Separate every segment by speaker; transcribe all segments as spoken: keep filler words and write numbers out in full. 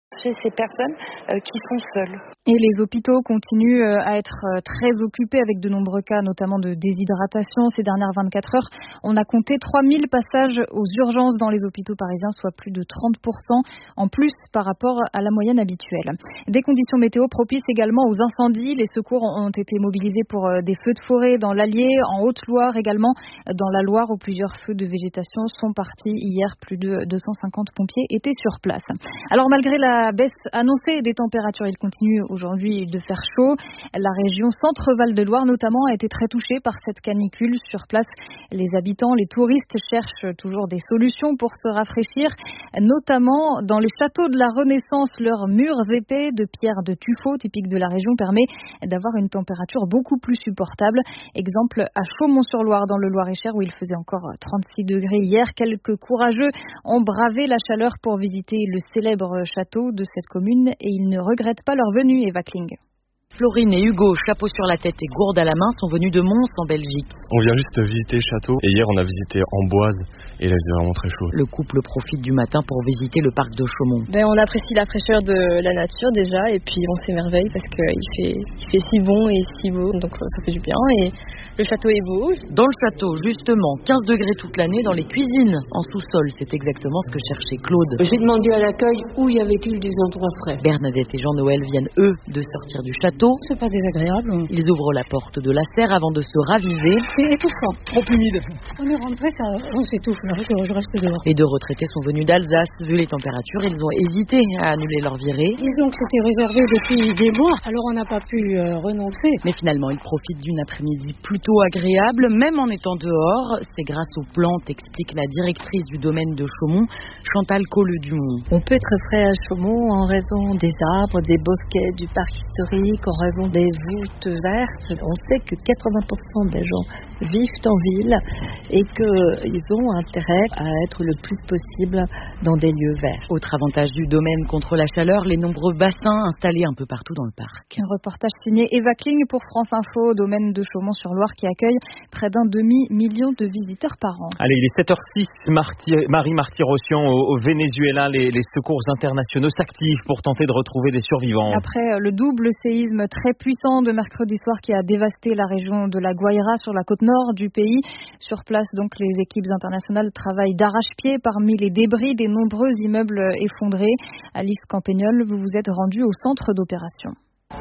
Speaker 1: chez ces personnes euh, qui sont seules.
Speaker 2: Et les hôpitaux continuent à être très occupés avec de nombreux cas, notamment de déshydratation. Ces dernières vingt-quatre heures, on a compté trois mille passages aux urgences dans les hôpitaux parisiens, soit plus de trente pour cent en plus par rapport à la moyenne habituelle. Des conditions météo propices également aux incendies. Les secours ont été mobilisés pour des feux de forêt dans l'Allier, en Haute-Loire également, dans la Loire où plusieurs feux de végétation sont partis hier. Plus de deux cent cinquante pompiers étaient sur place. Alors malgré la baisse annoncée des températures, il continue aujourd'hui de faire chaud. La région Centre-Val de Loire notamment a été très touchée par cette canicule. Sur place, les habitants, les touristes cherchent toujours des solutions pour se rafraîchir, notamment dans les châteaux de la Renaissance. Leurs murs épais de pierre de tuffeau, typique de la région, permet d'avoir une température beaucoup plus supportable. Exemple à Chaumont-sur-Loire dans le Loir-et-Cher où il faisait encore trente-six degrés hier. Quelques courageux ont bravé la chaleur pour visiter le célèbre château de cette commune et ils ne regrettent pas leur venue. Eva Kling.
Speaker 3: Florine et Hugo, chapeau sur la tête et gourde à la main, sont venus de Mons en Belgique.
Speaker 4: On vient juste visiter le château et hier on a visité Amboise et là c'est vraiment très chaud.
Speaker 3: Le couple profite du matin pour visiter le parc de Chaumont.
Speaker 5: Ben, on apprécie la fraîcheur de la nature déjà et puis on s'émerveille parce qu'il fait, il fait si bon et si beau, donc ça fait du bien et le château est beau.
Speaker 3: Dans le château, justement, quinze degrés toute l'année dans les cuisines, en sous-sol, c'est exactement ce que cherchait Claude.
Speaker 6: J'ai demandé à l'accueil où y avait-il des endroits frais.
Speaker 3: Bernadette et Jean-Noël viennent eux de sortir du château.
Speaker 6: C'est pas désagréable.
Speaker 3: Ils ouvrent la porte de la serre avant de se raviser.
Speaker 6: C'est étouffant. Trop humide. On est rentré, ça, on s'étouffe. Je reste dehors.
Speaker 3: Les deux retraités sont venus d'Alsace. Vu les températures, ils ont hésité à annuler leur virée.
Speaker 6: Disons que c'était réservé depuis des mois, alors on n'a pas pu euh, renoncer.
Speaker 3: Mais finalement, ils profitent d'une après-midi plutôt agréable, même en étant dehors. C'est grâce aux plantes, explique la directrice du domaine de Chaumont, Chantal Colleux-Dumont.
Speaker 7: On peut être frais à Chaumont en raison des arbres, des bosquets, du parc historique, en raison des voûtes vertes. On sait que quatre-vingts pour cent des gens vivent en ville et qu'ils ont intérêt à être le plus possible dans des lieux verts.
Speaker 3: Autre avantage du domaine contre la chaleur, les nombreux bassins installés un peu partout dans le parc.
Speaker 2: Un reportage signé Eva Kling pour France Info, domaine de Chaumont-sur-Loire qui accueille près d'un demi-million de visiteurs par an.
Speaker 8: Allez, il est sept heures six, Marty, Marie Marty-Rossian au, au Venezuela. Les, les secours internationaux s'activent pour tenter de retrouver des survivants.
Speaker 2: Après le double séisme très puissant de mercredi soir qui a dévasté la région de la Guaira sur la côte nord du pays. Sur place, donc, les équipes internationales travaillent d'arrache-pied parmi les débris des nombreux immeubles effondrés. Alice Campagnol, vous vous êtes rendue au centre d'opération.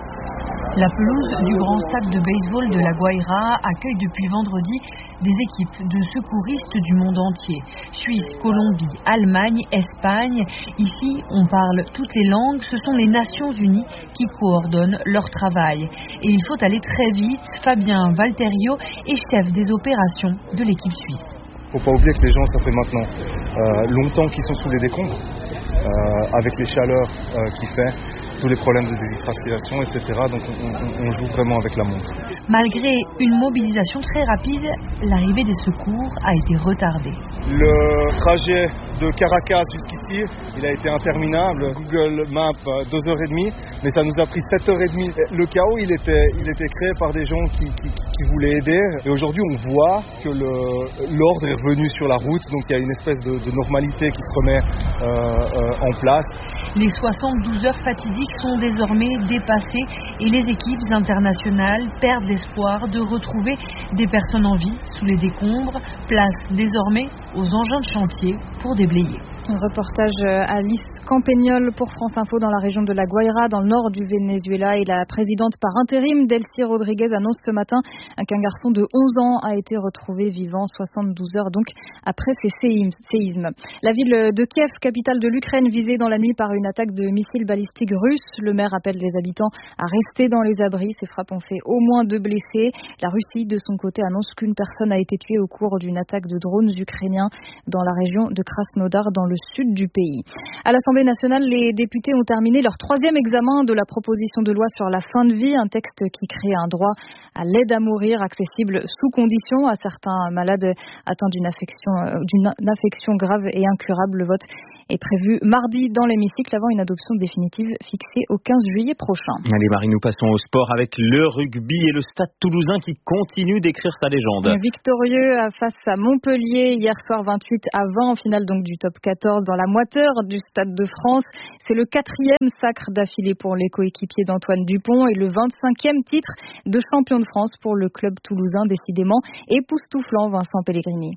Speaker 9: La pelouse du grand stade de baseball de la Guaira accueille depuis vendredi des équipes de secouristes du monde entier. Suisse, Colombie, Allemagne, Espagne. Ici, on parle toutes les langues. Ce sont les Nations Unies qui coordonnent leur travail. Et il faut aller très vite. Fabien Valterio est chef des opérations de l'équipe suisse.
Speaker 10: Il ne faut pas oublier que les gens, ça fait maintenant euh, longtemps qu'ils sont sous les décombres, euh, avec les chaleurs euh, qu'il fait, tous les problèmes de déshydratation, et cetera. Donc on, on, on joue vraiment avec la montre.
Speaker 9: Malgré une mobilisation très rapide, l'arrivée des secours a été retardée.
Speaker 10: Le trajet de Caracas jusqu'ici, il a été interminable. Google Maps, deux heures trente, mais ça nous a pris sept heures trente. Le chaos, il était, il était créé par des gens qui, qui, qui voulaient aider. Et aujourd'hui, on voit que le, l'ordre est revenu sur la route. Donc il y a une espèce de, de normalité qui se remet euh, euh, en place.
Speaker 9: Les soixante-douze heures fatidiques sont désormais dépassées et les équipes internationales perdent l'espoir de retrouver des personnes en vie sous les décombres. Place désormais aux engins de chantier pour déblayer.
Speaker 2: Un reportage Alice Campagnol pour France Info dans la région de la Guaira, dans le nord du Venezuela. Et la présidente par intérim, Delcy Rodriguez, annonce ce matin qu'un garçon de onze ans a été retrouvé vivant soixante-douze heures donc après ces séismes. La ville de Kiev, capitale de l'Ukraine, visée dans la nuit par une attaque de missiles balistiques russes. Le maire appelle les habitants à rester dans les abris. Ces frappes ont fait au moins deux blessés. La Russie, de son côté, annonce qu'une personne a été tuée au cours d'une attaque de drones ukrainiens dans la région de Krasnodar, dans le sud du pays. À l'Assemblée nationale, les députés ont terminé leur troisième examen de la proposition de loi sur la fin de vie, un texte qui crée un droit à l'aide à mourir accessible sous condition à certains malades atteints d'une affection, d'une affection grave et incurable. Le vote est prévue mardi dans l'hémicycle avant une adoption définitive fixée au quinze juillet prochain.
Speaker 8: Allez Marie, nous passons au sport avec le rugby et le Stade Toulousain qui continue d'écrire sa légende.
Speaker 2: Victorieux face à Montpellier hier soir vingt-huit à vingt en finale donc du top quatorze dans la moiteur du Stade de France. C'est le quatrième sacre d'affilée pour les coéquipiers d'Antoine Dupont et le vingt-cinquième titre de champion de France pour le club toulousain, décidément époustouflant Vincent Pellegrini.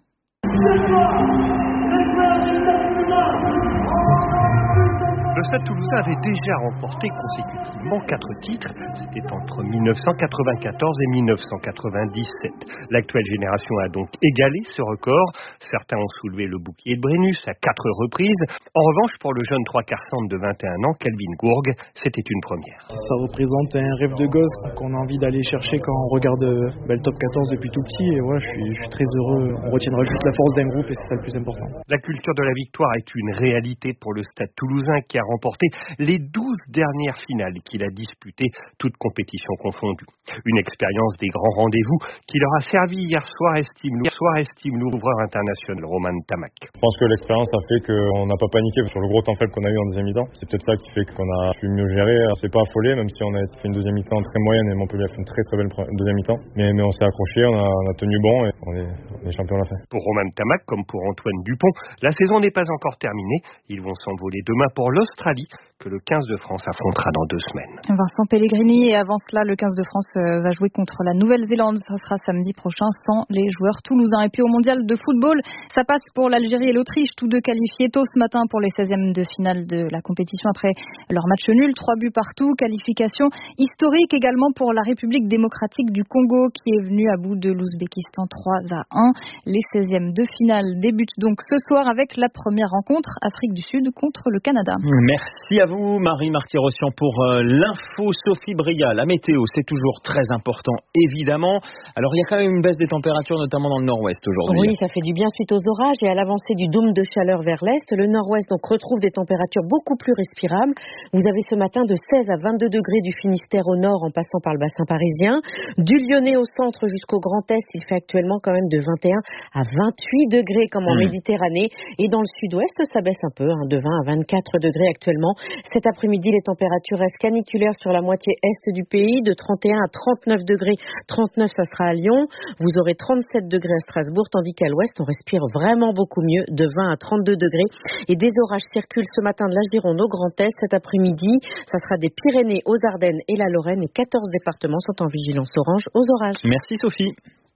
Speaker 11: Le Stade Toulousain avait déjà remporté consécutivement quatre titres. C'était entre dix-neuf cent quatre-vingt-quatorze et dix-neuf cent quatre-vingt-dix-sept. L'actuelle génération a donc égalé ce record. Certains ont soulevé le bouclier de Brennus à quatre reprises. En revanche, pour le jeune trois quarts centre de vingt et un ans, Kelvin Gourg, c'était une première.
Speaker 12: Ça représente un rêve de gosse qu'on a envie d'aller chercher quand on regarde bah, le top quatorze depuis tout petit. Et ouais, je suis, je suis très heureux. On retiendra juste la force d'un groupe et c'est ça le plus important.
Speaker 11: La culture de la victoire est une réalité pour le Stade Toulousain qui a remporté les douze dernières finales qu'il a disputées, toutes compétitions confondues. Une expérience des grands rendez-vous qui leur a servi hier soir, estime, hier soir, estime l'ouvreur international Roman Tamac.
Speaker 4: Je pense que l'expérience a fait qu'on n'a pas paniqué sur le gros temps faible qu'on a eu en deuxième mi-temps. C'est peut-être ça qui fait qu'on a pu mieux gérer. C'est pas affolé, même si on a fait une deuxième mi-temps très moyenne et Montpellier a fait une très très belle deuxième mi-temps. Mais, mais on s'est accroché, on a, on a tenu bon et on est, on est champion à la fin.
Speaker 11: Pour Roman Tamac, comme pour Antoine Dupont, la saison n'est pas encore terminée. Ils vont s'envoler demain pour l'Australie, que le quinze de France affrontera dans deux semaines.
Speaker 2: Vincent Pellegrini, et avant cela, le quinze de France va jouer contre la Nouvelle-Zélande. Ça sera samedi prochain sans les joueurs toulousains. Et puis au mondial de football, ça passe pour l'Algérie et l'Autriche, tous deux qualifiés tôt ce matin pour les seizièmes de finale de la compétition après leur match nul, trois buts partout. Qualification historique également pour la République démocratique du Congo qui est venue à bout de l'Ouzbékistan trois à un. Les seizièmes de finale débutent donc ce soir avec la première rencontre, Afrique du Sud contre le Canada.
Speaker 8: Merci à vous Marie Marty-Rossian pour euh, l'info. Sophie Bria, la météo c'est toujours très important évidemment. Alors il y a quand même une baisse des températures notamment dans le nord-ouest aujourd'hui.
Speaker 13: Oui, ça fait du bien suite aux orages et à l'avancée du dôme de chaleur vers l'est. Le nord-ouest donc retrouve des températures beaucoup plus respirables. Vous avez ce matin de seize à vingt-deux degrés du Finistère au nord en passant par le bassin parisien. Du Lyonnais au centre jusqu'au Grand Est, il fait actuellement quand même de vingt et un à vingt-huit degrés comme en mmh. Méditerranée. Et dans le sud-ouest, ça baisse un peu, hein, de vingt à vingt-quatre degrés actuellement. Cet après-midi, les températures restent caniculaires sur la moitié est du pays, de trente et un à trente-neuf degrés. trente-neuf, ça sera à Lyon. Vous aurez trente-sept degrés à Strasbourg, tandis qu'à l'ouest, on respire vraiment beaucoup mieux, de vingt à trente-deux degrés. Et des orages circulent ce matin de la Gironde au Grand Est. Cet après-midi, ça sera des Pyrénées aux Ardennes et la Lorraine. Et quatorze départements sont en vigilance orange aux orages.
Speaker 8: Merci Sophie.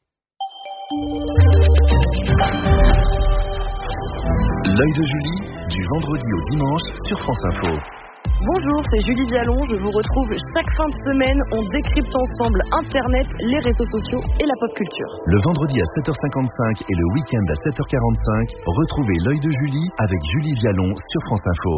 Speaker 14: L'œil de Julie, du vendredi au dimanche sur France Info.
Speaker 15: Bonjour, c'est Julie Vialon. Je vous retrouve chaque fin de semaine. On décrypte ensemble Internet, les réseaux sociaux et la pop culture.
Speaker 14: Le vendredi à sept heures cinquante-cinq et le week-end à sept heures quarante-cinq, retrouvez l'œil de Julie avec Julie Vialon sur France Info.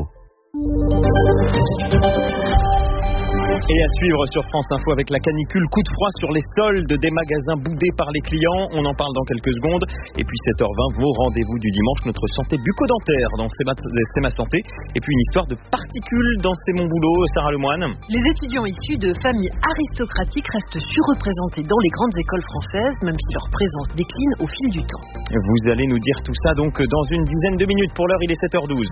Speaker 8: Et à suivre sur France Info avec la canicule, coup de froid sur les soldes des magasins boudés par les clients. On en parle dans quelques secondes. Et puis sept heures vingt, vos rendez-vous du dimanche, notre santé bucco-dentaire dans C'est ma, C'est ma santé. Et puis une histoire de particules dans C'est mon boulot, Sarah Lemoine.
Speaker 16: Les étudiants issus de familles aristocratiques restent surreprésentés dans les grandes écoles françaises, même si leur présence décline au fil du temps.
Speaker 8: Vous allez nous dire tout ça donc dans une dizaine de minutes. Pour l'heure, il est sept heures douze.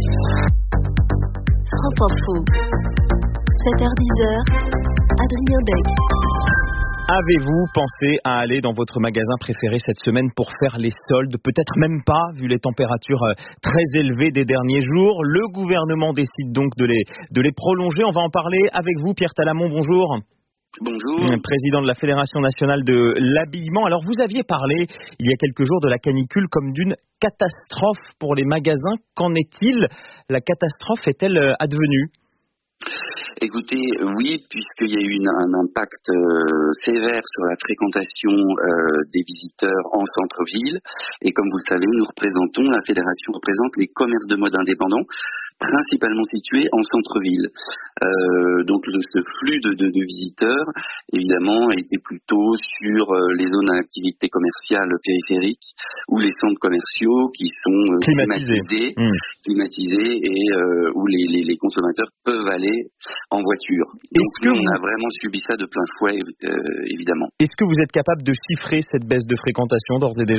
Speaker 17: France Info. sept heures dix, Adrien Beck.
Speaker 8: Avez-vous pensé à aller dans votre magasin préféré cette semaine pour faire les soldes? Peut-être même pas, vu les températures très élevées des derniers jours. Le gouvernement décide donc de les, de les prolonger. On va en parler avec vous, Pierre Talamon. Bonjour.
Speaker 18: Bonjour.
Speaker 8: Président de la Fédération nationale de l'habillement. Alors, vous aviez parlé il y a quelques jours de la canicule comme d'une catastrophe pour les magasins. Qu'en est-il? La catastrophe est-elle advenue?
Speaker 18: Écoutez, oui, puisqu'il y a eu une, un impact euh, sévère sur la fréquentation euh, des visiteurs en centre-ville. Et comme vous le savez, nous représentons, la fédération représente les commerces de mode indépendants, principalement situés en centre-ville. Euh, donc le, ce flux de, de, de visiteurs, évidemment, a été plutôt sur euh, les zones à activité commerciale périphériques ou les centres commerciaux qui sont euh, climatisés, climatisés, mmh. climatisés et euh, où les, les, les consommateurs peuvent aller en voiture. Donc nous, on a vraiment subi ça de plein fouet, euh, évidemment.
Speaker 8: Est-ce que vous êtes capable de chiffrer cette baisse de fréquentation d'ores et déjà ?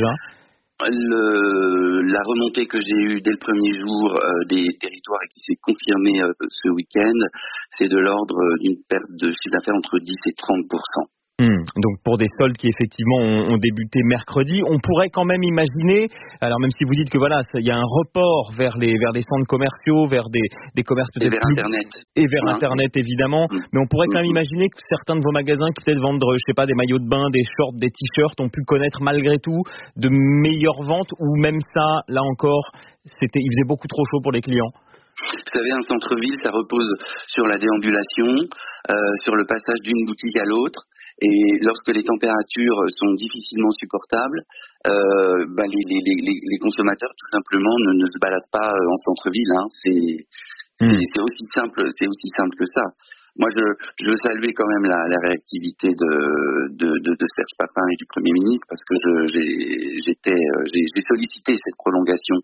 Speaker 18: Le, la remontée que j'ai eue dès le premier jour euh, des territoires et qui s'est confirmée euh, ce week-end, c'est de l'ordre d'une perte de chiffre d'affaires entre dix et trente pour cent.
Speaker 8: Hum, donc pour des soldes qui effectivement ont, ont débuté mercredi, on pourrait quand même imaginer, alors même si vous dites que voilà, il y a un report vers les vers les centres commerciaux, vers des, des commerces peut-être
Speaker 18: et vers
Speaker 8: plus...
Speaker 18: Internet
Speaker 8: et vers
Speaker 18: hein.
Speaker 8: Internet évidemment, hum. mais on pourrait quand même imaginer que certains de vos magasins qui peut-être vendent, je sais pas, des maillots de bain, des shorts, des t-shirts, ont pu connaître malgré tout de meilleures ventes, ou même ça, là encore, c'était, il faisait beaucoup trop chaud pour les clients.
Speaker 18: Vous savez, un centre-ville, ça repose sur la déambulation, euh, sur le passage d'une boutique à l'autre. Et lorsque les températures sont difficilement supportables, euh, bah les, les, les, les consommateurs tout simplement ne, ne se baladent pas en centre-ville. Hein. C'est, mmh. c'est, c'est aussi simple, c'est aussi simple que ça. Moi, je, je veux saluer quand même la, la réactivité de, de, de, de Serge Papin et du Premier ministre, parce que je, j'ai, j'étais, j'ai, j'ai sollicité cette prolongation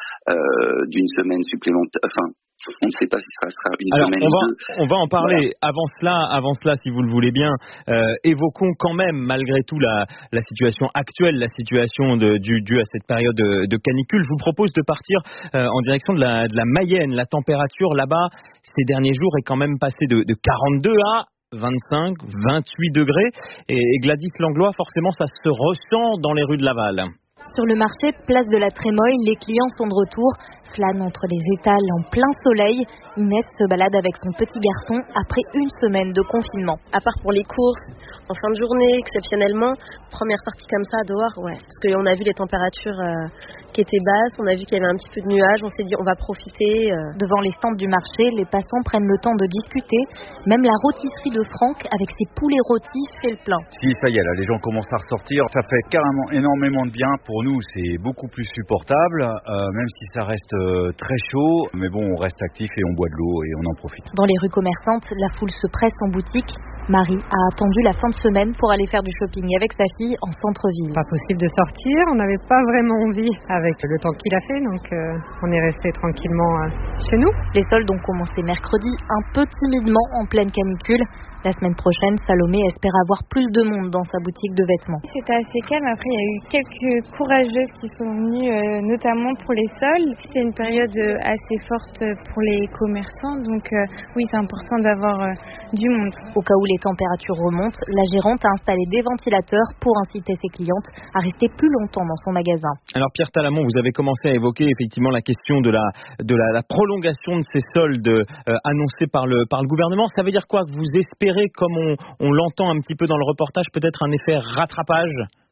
Speaker 18: euh, d'une semaine supplémentaire. Enfin. On ne sait pas si ça sera une
Speaker 8: Alors,
Speaker 18: semaine
Speaker 8: on va,
Speaker 18: ou deux.
Speaker 8: on va en parler.
Speaker 18: Voilà.
Speaker 8: Avant cela, avant cela, si vous le voulez bien, euh, évoquons quand même, malgré tout, la, la situation actuelle, la situation de, du, due à cette période de, de canicule. Je vous propose de partir euh, en direction de la, de la Mayenne. La température là-bas, ces derniers jours, est quand même passée de, de quarante-deux à vingt-cinq, vingt-huit degrés. Et, et Gladys Langlois, forcément, ça se ressent dans les rues de Laval.
Speaker 2: Sur le marché, place de la Trémoille, les clients sont de retour, flânent entre les étals en plein soleil. Inès se balade avec son petit garçon après une semaine de confinement.
Speaker 5: À part pour les courses, en fin de journée, exceptionnellement, première sortie comme ça dehors, ouais. Parce qu'on a vu les températures euh, qui étaient basses, on a vu qu'il y avait un petit peu de nuages, on s'est dit on va profiter. Euh...
Speaker 2: Devant les stands du marché, les passants prennent le temps de discuter. Même la rôtisserie de Franck, avec ses poulets rôtis, fait le plein.
Speaker 19: Si, ça y est, là, les gens commencent à ressortir. Ça fait carrément énormément de bien. Pour nous, c'est beaucoup plus supportable, euh, même si ça reste euh, très chaud. Mais bon, on reste actif et on boit de l'eau et on en profite.
Speaker 2: Dans les rues commerçantes, la foule se presse en boutique. Marie a attendu la fin de semaine pour aller faire du shopping avec sa fille en centre-ville.
Speaker 6: Pas possible de sortir, on n'avait pas vraiment envie avec le temps qu'il a fait, donc euh, on est resté tranquillement euh, chez nous.
Speaker 2: Les soldes ont commencé mercredi, un peu timidement en pleine canicule. La semaine prochaine, Salomé espère avoir plus de monde dans sa boutique de vêtements.
Speaker 20: C'était assez calme. Après, il y a eu quelques courageuses qui sont venues, euh, notamment pour les soldes. C'est une période euh, assez forte pour les commerçants. Donc euh, oui, c'est important d'avoir euh, du monde.
Speaker 2: Au cas où les températures remontent, la gérante a installé des ventilateurs pour inciter ses clientes à rester plus longtemps dans son magasin.
Speaker 8: Alors Pierre Talamont, vous avez commencé à évoquer effectivement la question de la, de la, la prolongation de ces soldes euh, annoncés par le, par le gouvernement. Ça veut dire quoi? Que vous espérez, comme on, on l'entend un petit peu dans le reportage, peut-être un effet rattrapage?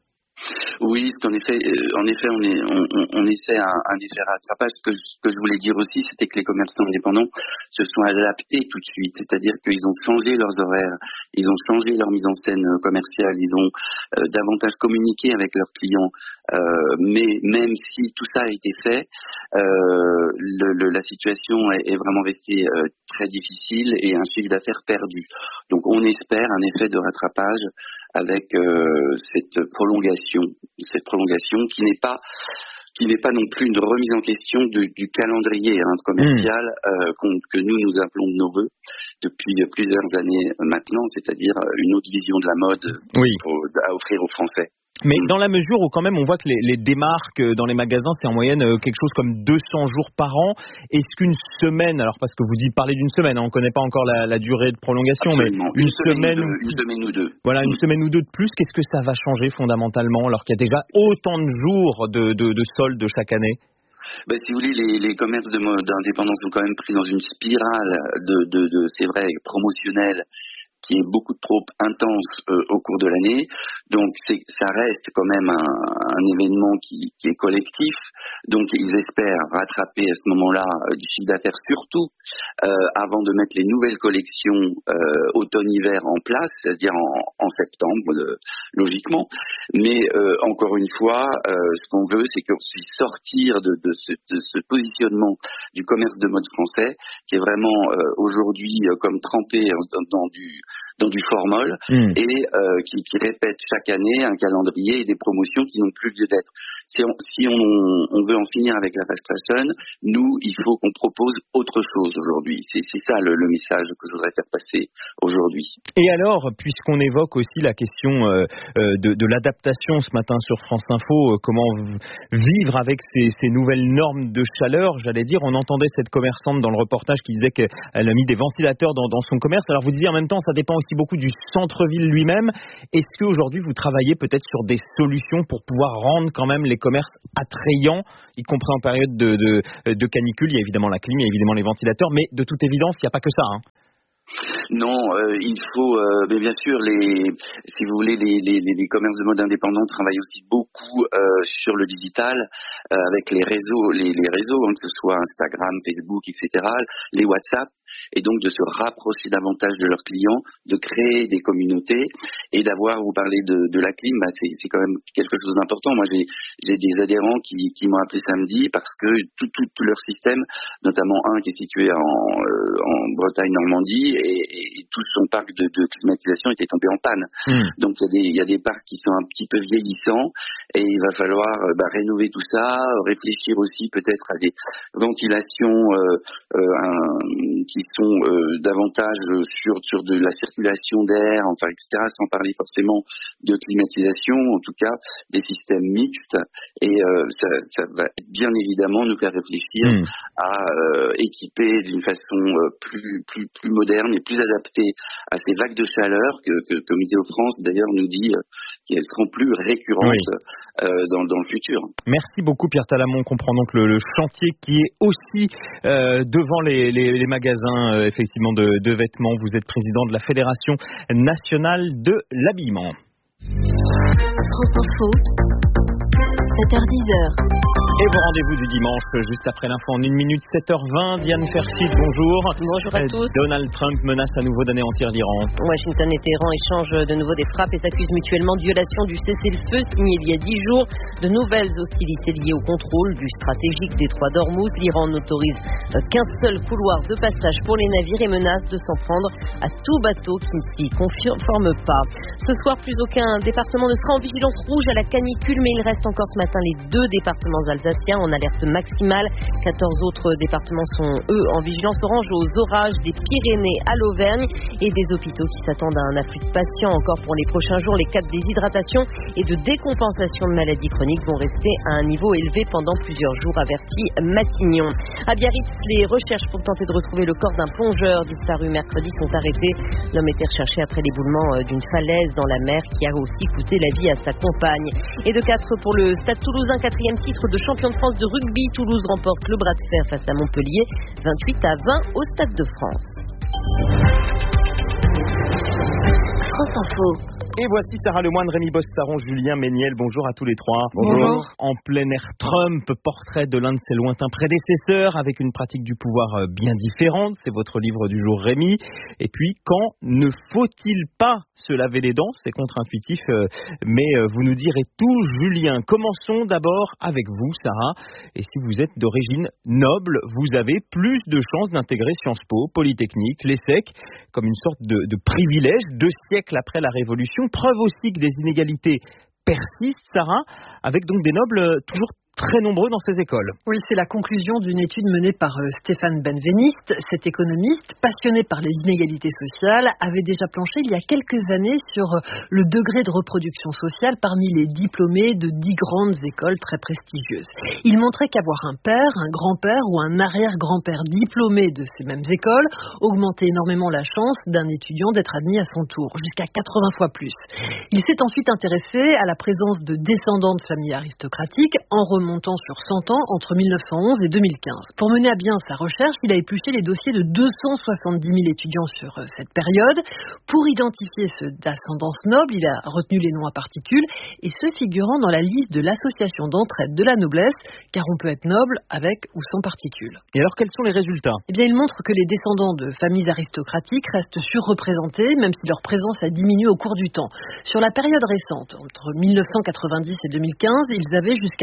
Speaker 18: Oui, en effet, euh, en effet, on, est, on, on essaie un, un effet rattrapage. Ce que, ce que je voulais dire aussi, c'était que les commerçants indépendants se sont adaptés tout de suite. C'est-à-dire qu'ils ont changé leurs horaires, ils ont changé leur mise en scène commerciale, ils ont euh, davantage communiqué avec leurs clients. Euh, mais même si tout ça a été fait, euh, le, le, la situation est, est vraiment restée euh, très difficile et un chiffre d'affaires perdu. Donc on espère un effet de rattrapage avec euh, cette prolongation, cette prolongation qui n'est pas qui n'est pas non plus une remise en question de, du calendrier hein, commercial mmh. euh, que nous nous appelons de nos vœux depuis plusieurs années maintenant, c'est-à-dire une autre vision de la mode
Speaker 8: oui.
Speaker 18: pour, à offrir aux Français.
Speaker 8: Mais dans la mesure où quand même on voit que les, les démarques dans les magasins, c'est en moyenne quelque chose comme deux cents jours par an. Est-ce qu'une semaine, alors parce que vous dites parler d'une semaine, hein, on ne connaît pas encore la, la durée de prolongation,
Speaker 18: Absolument.
Speaker 8: mais une,
Speaker 18: une semaine,
Speaker 8: semaine,
Speaker 18: ou deux, une semaine ou deux.
Speaker 8: Voilà, une mmh. semaine ou deux de plus, qu'est-ce que ça va changer fondamentalement alors qu'il y a déjà autant de jours de, de, de soldes chaque année?
Speaker 18: Ben, si vous voulez, les, les commerces de mode d'indépendance sont quand même pris dans une spirale de, de, de c'est vrai, promotionnelle, qui est beaucoup trop intense euh, au cours de l'année. Donc c'est, ça reste quand même un, un événement qui, qui est collectif. Donc ils espèrent rattraper à ce moment-là euh, du chiffre d'affaires, surtout euh, avant de mettre les nouvelles collections euh, automne-hiver en place, c'est-à-dire en, en septembre, euh, logiquement. Mais euh, encore une fois, euh, ce qu'on veut, c'est qu'on puisse sortir de, de, ce, de ce positionnement du commerce de mode français, qui est vraiment euh, aujourd'hui euh, comme trempé dans, dans du dans du formol mmh. et euh, qui, qui répètent chaque année un calendrier et des promotions qui n'ont plus lieu d'être. Si on, si on, on veut en finir avec la fast fashion, nous, il faut qu'on propose autre chose aujourd'hui. C'est, c'est ça le, le message que je voudrais faire passer aujourd'hui.
Speaker 8: Et alors, puisqu'on évoque aussi la question euh, de, de l'adaptation ce matin sur France Info, euh, comment vivre avec ces, ces nouvelles normes de chaleur, j'allais dire, on entendait cette commerçante dans le reportage qui disait qu'elle a mis des ventilateurs dans, dans son commerce. Alors vous disiez en même temps, ça dépend aussi beaucoup du centre-ville lui-même. Est-ce qu'aujourd'hui vous travaillez peut-être sur des solutions pour pouvoir rendre quand même les commerces attrayants, y compris en période de, de, de canicule? Il y a évidemment la clim, il y a évidemment les ventilateurs, mais de toute évidence, il n'y a pas que ça, hein.
Speaker 18: Non, euh, il faut, euh, mais bien sûr, les, si vous voulez, les, les, les commerces de mode indépendants travaillent aussi beaucoup euh, sur le digital, euh, avec les réseaux, les, les réseaux, hein, que ce soit Instagram, Facebook, et cetera, les WhatsApp, et donc de se rapprocher davantage de leurs clients, de créer des communautés et d'avoir, vous parlez de, de la clim, bah c'est, c'est quand même quelque chose d'important. Moi, j'ai, j'ai des adhérents qui, qui m'ont appelé samedi parce que tout, tout, tout leur système, notamment un qui est situé en, euh, en Bretagne-Normandie, et, et tout son parc de, de climatisation était tombé en panne. Mmh. Donc il y a des, il y a des parcs qui sont un petit peu vieillissants et il va falloir bah, rénover tout ça, réfléchir aussi peut-être à des ventilations euh, euh, un, qui sont euh, davantage sur sur de la circulation d'air, enfin et cetera, sans parler forcément de climatisation, en tout cas des systèmes mixtes, et euh, ça, ça va bien évidemment nous faire réfléchir mmh. à euh, équiper d'une façon euh, plus plus plus moderne et plus adaptée à ces vagues de chaleur que, que, que Météo France d'ailleurs nous dit euh, qu'elles seront plus récurrentes oui. euh, dans, dans le futur.
Speaker 8: Merci beaucoup Pierre Talamon. On comprend donc le, le chantier qui est aussi euh, devant les, les, les magasins euh, effectivement de, de vêtements. Vous êtes président de la Fédération nationale de l'habillement.
Speaker 17: France Info, sept heures dix.
Speaker 8: Et vos rendez-vous du dimanche, juste après l'info en une minute, sept heures vingt. Diane Ferchit, bonjour.
Speaker 5: Bonjour à tous.
Speaker 8: Donald Trump menace à nouveau d'anéantir l'Iran.
Speaker 5: Washington et Téhéran échangent de nouveau des frappes et s'accusent mutuellement de violation du cessez-le-feu signé il y a dix jours. De nouvelles hostilités liées au contrôle du stratégique détroit d'Ormuz. L'Iran n'autorise qu'un seul couloir de passage pour les navires et menace de s'en prendre à tout bateau qui ne s'y conforme pas. Ce soir, plus aucun département ne sera en vigilance rouge à la canicule, mais il reste encore ce matin les deux départements alsaciens en alerte maximale. quatorze autres départements sont, eux, en vigilance orange aux orages des Pyrénées à l'Auvergne et des hôpitaux qui s'attendent à un afflux de patients encore pour les prochains jours. Les cas de déshydratation et de décompensation de maladies chroniques vont rester à un niveau élevé pendant plusieurs jours, avertit Matignon. À Biarritz, les recherches pour tenter de retrouver le corps d'un plongeur disparu mercredi sont arrêtées. L'homme était recherché après l'éboulement d'une falaise dans la mer qui a aussi coûté la vie à sa compagne. Et de quatre pour le Stade Toulousain, quatrième titre de champion de France de rugby. Toulouse remporte le bras de fer face à Montpellier, vingt-huit à vingt au Stade de France.
Speaker 17: France Info.
Speaker 8: Et voici Sarah Lemoine, Rémi Bostaron, Julien Méniel. Bonjour à tous les trois.
Speaker 5: Bonjour.
Speaker 8: En plein air Trump, portrait de l'un de ses lointains prédécesseurs avec une pratique du pouvoir bien différente. C'est votre livre du jour, Rémi. Et puis, quand ne faut-il pas se laver les dents? C'est contre-intuitif, mais vous nous direz tout, Julien. Commençons d'abord avec vous, Sarah. Et si vous êtes d'origine noble, vous avez plus de chances d'intégrer Sciences Po, Polytechnique, l'ESSEC, comme une sorte de, de privilège, deux siècles après la Révolution. Preuve aussi que des inégalités persistent, Sarah, avec donc des nobles toujours très nombreux dans ces écoles.
Speaker 16: Oui, c'est la conclusion d'une étude menée par Stéphane Benveniste. Cet économiste, passionné par les inégalités sociales, avait déjà planché il y a quelques années sur le degré de reproduction sociale parmi les diplômés de dix grandes écoles très prestigieuses. Il montrait qu'avoir un père, un grand-père ou un arrière-grand-père diplômé de ces mêmes écoles augmentait énormément la chance d'un étudiant d'être admis à son tour, jusqu'à quatre-vingts fois plus. Il s'est ensuite intéressé à la présence de descendants de familles aristocratiques en remontant sur cent ans entre mille neuf cent onze et deux mille quinze. Pour mener à bien sa recherche, il a épluché les dossiers de deux cent soixante-dix mille étudiants sur cette période. Pour identifier ceux d'ascendance noble, il a retenu les noms à particules et ceux figurant dans la liste de l'association d'entraide de la noblesse, car on peut être noble avec ou sans particules.
Speaker 8: Et alors, quels sont les résultats ?
Speaker 16: Eh bien, il montre que les descendants de familles aristocratiques restent surreprésentés, même si leur présence a diminué au cours du temps. Sur la période récente, entre mille neuf cent quatre-vingt-dix et deux mille quinze, ils avaient jusqu'à neuf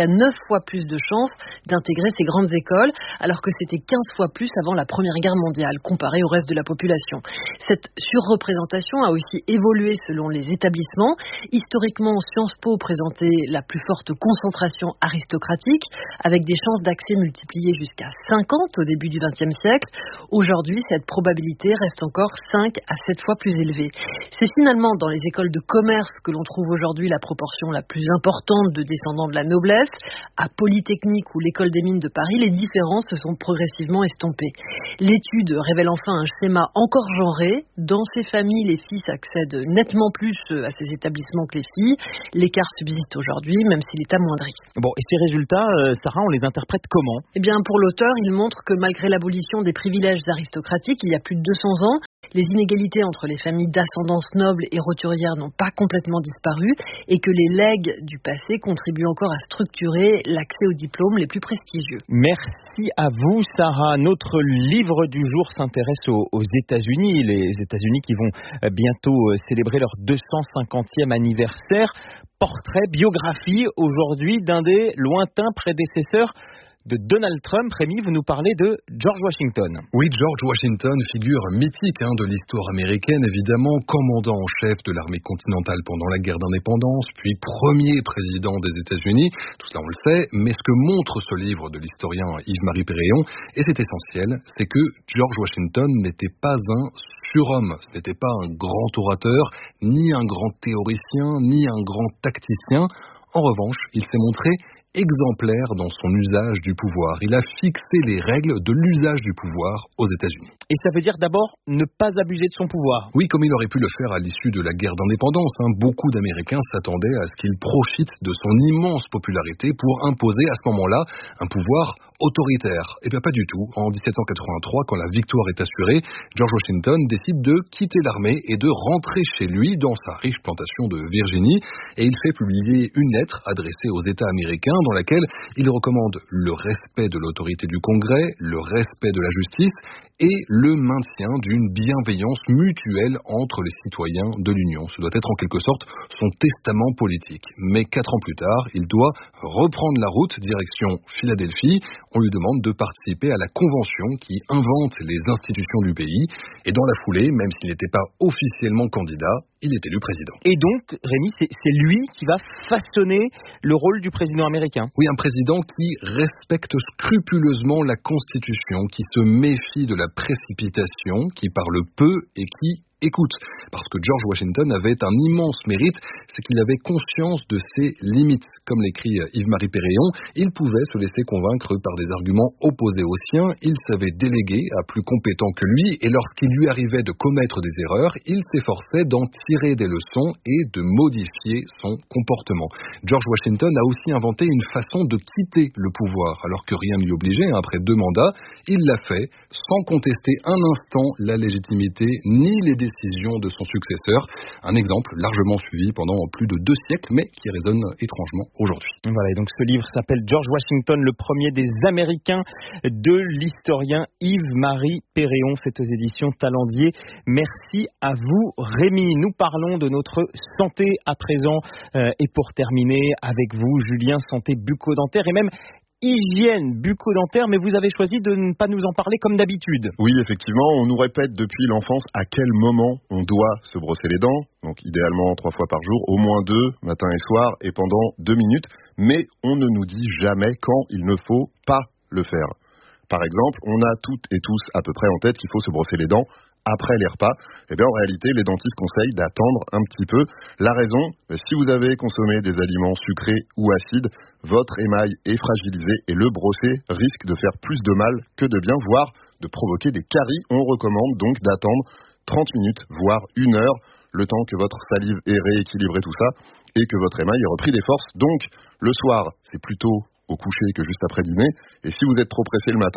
Speaker 16: fois plus de chances d'intégrer ces grandes écoles, alors que c'était quinze fois plus avant la Première Guerre mondiale, comparé au reste de la population. Cette surreprésentation a aussi évolué selon les établissements. Historiquement, Sciences Po présentait la plus forte concentration aristocratique, avec des chances d'accès multipliées jusqu'à cinquante au début du vingtième siècle. Aujourd'hui, cette probabilité reste encore cinq à sept fois plus élevée. C'est finalement dans les écoles de commerce que l'on trouve aujourd'hui la proportion la plus importante de descendants de la noblesse. À Polytechnique ou l'École des Mines de Paris, les différences se sont progressivement estompées. L'étude révèle enfin un schéma encore genré. Dans ces familles, les fils accèdent nettement plus à ces établissements que les filles. L'écart subsiste aujourd'hui, même s'il est amoindri.
Speaker 8: Bon, et ces résultats, euh, Sarah, on les interprète comment ?
Speaker 16: Eh bien, pour l'auteur, il montre que malgré l'abolition des privilèges aristocratiques, il y a plus de deux cents ans, les inégalités entre les familles d'ascendance noble et roturière n'ont pas complètement disparu et que les legs du passé contribuent encore à structurer l'accès aux diplômes les plus prestigieux.
Speaker 8: Merci à vous, Sarah. Notre livre du jour s'intéresse aux, aux États-Unis, les États-Unis qui vont bientôt célébrer leur deux cent cinquantième anniversaire. Portrait, biographie aujourd'hui d'un des lointains prédécesseurs de Donald Trump. Rémi, vous nous parlez de George Washington.
Speaker 21: Oui, George Washington, figure mythique hein, de l'histoire américaine, évidemment, commandant en chef de l'armée continentale pendant la guerre d'indépendance, puis premier président des États-Unis. Tout cela, on le sait, mais ce que montre ce livre de l'historien Yves-Marie Péréon, et c'est essentiel, c'est que George Washington n'était pas un surhomme, ce n'était pas un grand orateur, ni un grand théoricien, ni un grand tacticien. En revanche, il s'est montré exemplaire dans son usage du pouvoir. Il a fixé les règles de l'usage du pouvoir aux États-Unis.
Speaker 8: Et ça veut dire d'abord ne pas abuser de son pouvoir.
Speaker 21: Oui, comme il aurait pu le faire à l'issue de la guerre d'indépendance. Hein. Beaucoup d'Américains s'attendaient à ce qu'il profite de son immense popularité pour imposer à ce moment-là un pouvoir autoritaire. Eh bien pas du tout. En dix-sept cent quatre-vingt-trois, quand la victoire est assurée, George Washington décide de quitter l'armée et de rentrer chez lui dans sa riche plantation de Virginie. Et il fait publier une lettre adressée aux États américains dans laquelle il recommande le respect de l'autorité du Congrès, le respect de la justice et le maintien d'une bienveillance mutuelle entre les citoyens de l'Union. Ce doit être en quelque sorte son testament politique. Mais quatre ans plus tard, il doit reprendre la route direction Philadelphie. On lui demande de participer à la convention qui invente les institutions du pays. Et dans la foulée, même s'il n'était pas officiellement candidat, il est élu président.
Speaker 8: Et donc, Rémi, c'est, c'est lui qui va façonner le rôle du président américain.
Speaker 21: Oui, un président qui respecte scrupuleusement la Constitution, qui se méfie de la précipitation, qui parle peu et qui écoute. Parce que George Washington avait un immense mérite, c'est qu'il avait conscience de ses limites. Comme l'écrit Yves-Marie Péréon, il pouvait se laisser convaincre par des arguments opposés aux siens, il savait déléguer à plus compétents que lui, et lorsqu'il lui arrivait de commettre des erreurs, il s'efforçait d'en tirer des leçons et de modifier son comportement. George Washington a aussi inventé une façon de quitter le pouvoir, alors que rien ne l'y obligeait, après deux mandats, il l'a fait sans contester un instant la légitimité ni les décisions décision de son successeur. Un exemple largement suivi pendant plus de deux siècles, mais qui résonne étrangement aujourd'hui.
Speaker 8: Voilà, et donc ce livre s'appelle George Washington, le premier des Américains, de l'historien Yves-Marie Péréon. C'est aux éditions Talendier. Merci à vous, Rémi. Nous parlons de notre santé à présent. Euh, et pour terminer avec vous, Julien, santé bucco-dentaire et même hygiène bucco-dentaire, mais vous avez choisi de ne pas nous en parler comme d'habitude.
Speaker 22: Oui, effectivement, on nous répète depuis l'enfance à quel moment on doit se brosser les dents, donc idéalement trois fois par jour, au moins deux, matin et soir, et pendant deux minutes, mais on ne nous dit jamais quand il ne faut pas le faire. Par exemple, on a toutes et tous à peu près en tête qu'il faut se brosser les dents après les repas. Eh bien, en réalité, les dentistes conseillent d'attendre un petit peu. La raison, si vous avez consommé des aliments sucrés ou acides, votre émail est fragilisé et le brosser risque de faire plus de mal que de bien, voire de provoquer des caries. On recommande donc d'attendre trente minutes, voire une heure, le temps que votre salive ait rééquilibré tout ça et que votre émail ait repris des forces. Donc, le soir, c'est plutôt au coucher que juste après dîner. Et si vous êtes trop pressé le matin,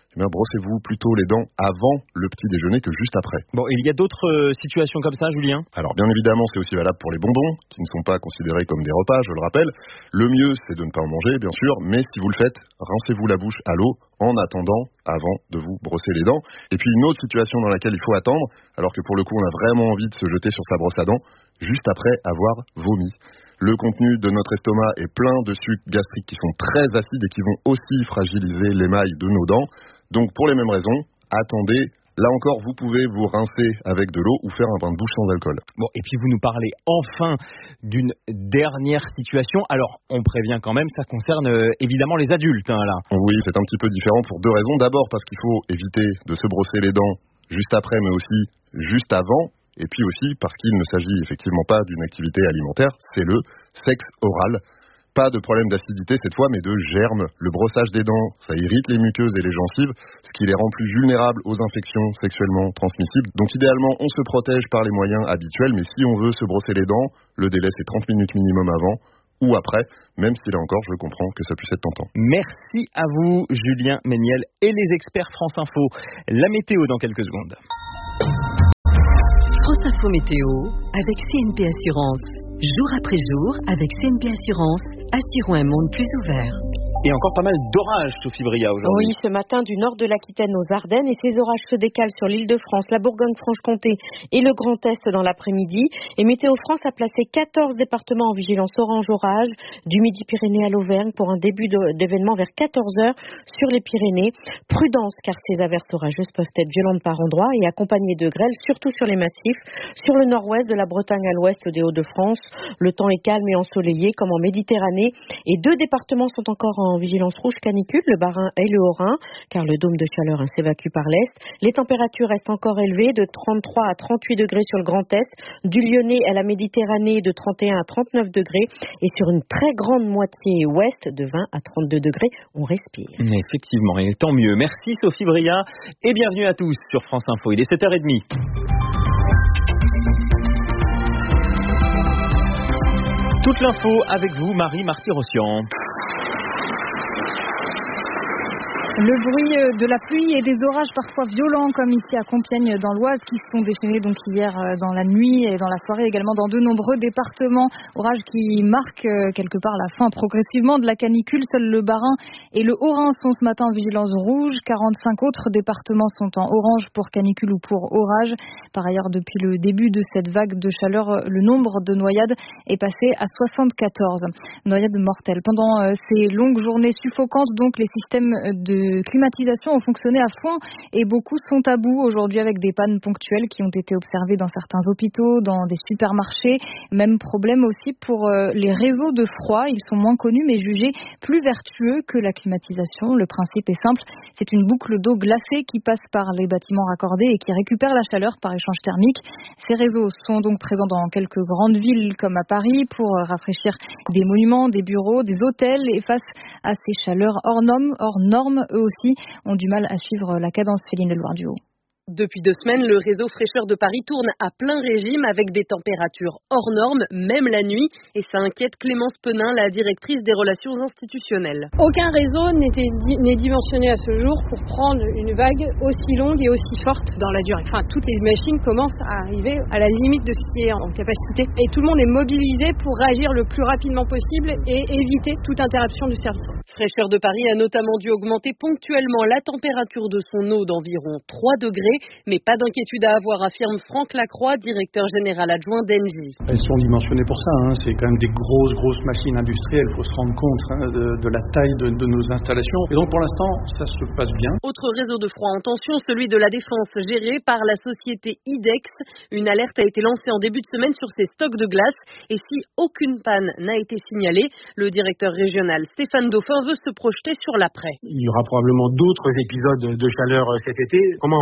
Speaker 22: eh bien, brossez-vous plutôt les dents avant le petit déjeuner que juste après.
Speaker 8: Bon, il y a d'autres euh, situations comme ça, Julien ?
Speaker 22: Alors bien évidemment, c'est aussi valable pour les bonbons, qui ne sont pas considérés comme des repas, je le rappelle. Le mieux, c'est de ne pas en manger, bien sûr, mais si vous le faites, rincez-vous la bouche à l'eau en attendant, avant de vous brosser les dents. Et puis une autre situation dans laquelle il faut attendre, alors que pour le coup, on a vraiment envie de se jeter sur sa brosse à dents, juste après avoir vomi. Le contenu de notre estomac est plein de sucs gastriques qui sont très acides et qui vont aussi fragiliser l'émail de nos dents. Donc pour les mêmes raisons, attendez. Là encore, vous pouvez vous rincer avec de l'eau ou faire un bain de bouche sans alcool.
Speaker 8: Bon, et puis vous nous parlez enfin d'une dernière situation. Alors, on prévient quand même, ça concerne euh, évidemment les adultes, hein, là.
Speaker 22: Oui, c'est un petit peu différent pour deux raisons. D'abord, parce qu'il faut éviter de se brosser les dents juste après, mais aussi juste avant. Et puis aussi parce qu'il ne s'agit effectivement pas d'une activité alimentaire, c'est le sexe oral. Pas de problème d'acidité cette fois, mais de germes. Le brossage des dents, ça irrite les muqueuses et les gencives, ce qui les rend plus vulnérables aux infections sexuellement transmissibles. Donc idéalement, on se protège par les moyens habituels, mais si on veut se brosser les dents, le délai c'est trente minutes minimum avant ou après, même si là encore, je comprends que ça puisse être tentant.
Speaker 8: Merci à vous, Julien Méniel et les experts France Info. La météo dans quelques secondes.
Speaker 1: France Info Météo avec C N P Assurance. Jour après jour, avec C N P Assurance, assurons un monde plus ouvert.
Speaker 8: Et encore pas mal d'orages, Sophie Bria, aujourd'hui.
Speaker 13: Oui, ce matin, du nord de l'Aquitaine aux Ardennes, et ces orages se décalent sur l'Île-de-France, la Bourgogne-Franche-Comté et le Grand Est dans l'après-midi. Et Météo France a placé quatorze départements en vigilance orange orage, du Midi-Pyrénées à l'Auvergne, pour un début d'événement vers quatorze heures sur les Pyrénées. Prudence, car ces averses orageuses peuvent être violentes par endroits et accompagnées de grêles, surtout sur les massifs. Sur le nord-ouest, de la Bretagne à l'ouest des Hauts-de-France, le temps est calme et ensoleillé, comme en Méditerranée. Et deux départements sont encore en en vigilance rouge canicule, le Bas-Rhin et le Haut-Rhin, car le dôme de chaleur hein, s'évacue par l'Est. Les températures restent encore élevées, de trente-trois à trente-huit degrés sur le Grand Est, du Lyonnais à la Méditerranée de trente et un à trente-neuf degrés, et sur une très grande moitié ouest de vingt à trente-deux degrés, on respire.
Speaker 8: Effectivement, et tant mieux. Merci Sophie Bria, et bienvenue à tous sur France Info. Il est sept heures trente. Toute l'info avec vous, Marie Marty-Rossian.
Speaker 2: Le bruit de la pluie et des orages parfois violents comme ici à Compiègne dans l'Oise qui se sont déchaînés donc hier dans la nuit et dans la soirée également dans de nombreux départements. Orages qui marquent quelque part la fin progressivement de la canicule. Seuls le Bas-Rhin et le Haut-Rhin sont ce matin en vigilance rouge. quarante-cinq autres départements sont en orange pour canicule ou pour orage. Par ailleurs, depuis le début de cette vague de chaleur, le nombre de noyades est passé à soixante-quatorze. Noyades mortelles. Pendant ces longues journées suffocantes, donc les systèmes de climatisation ont fonctionné à fond et beaucoup sont à bout aujourd'hui avec des pannes ponctuelles qui ont été observées dans certains hôpitaux, dans des supermarchés. Même problème aussi pour les réseaux de froid. Ils sont moins connus mais jugés plus vertueux que la climatisation. Le principe est simple, c'est une boucle d'eau glacée qui passe par les bâtiments raccordés et qui récupère la chaleur par échange thermique. Ces réseaux sont donc présents dans quelques grandes villes comme à Paris pour rafraîchir des monuments, des bureaux, des hôtels et face à ces chaleurs hors normes, hors normes, eux aussi ont du mal à suivre la cadence féline de Loire-du-Haut.
Speaker 5: Depuis deux semaines, le réseau Fraîcheur de Paris tourne à plein régime avec des températures hors normes, même la nuit. Et ça inquiète Clémence Penin, la directrice des relations institutionnelles.
Speaker 7: Aucun réseau n'est dimensionné à ce jour pour prendre une vague aussi longue et aussi forte dans la durée. Enfin, toutes les machines commencent à arriver à la limite de ce qui est en capacité. Et tout le monde est mobilisé pour réagir le plus rapidement possible et éviter toute interruption du service.
Speaker 5: Fraîcheur de Paris a notamment dû augmenter ponctuellement la température de son eau d'environ trois degrés. Mais pas d'inquiétude à avoir, affirme Franck Lacroix, directeur général adjoint d'Engie.
Speaker 23: Elles sont dimensionnées pour ça, hein. C'est quand même des grosses, grosses machines industrielles. Il faut se rendre compte hein, de, de la taille de, de nos installations. Et donc pour l'instant, ça se passe bien.
Speaker 5: Autre réseau de froid en tension, celui de la Défense, géré par la société IDEX. Une alerte a été lancée en début de semaine sur ses stocks de glace. Et si aucune panne n'a été signalée, le directeur régional Stéphane Dauphin veut se projeter sur l'après.
Speaker 24: Il y aura probablement d'autres épisodes de chaleur cet été. Comment on va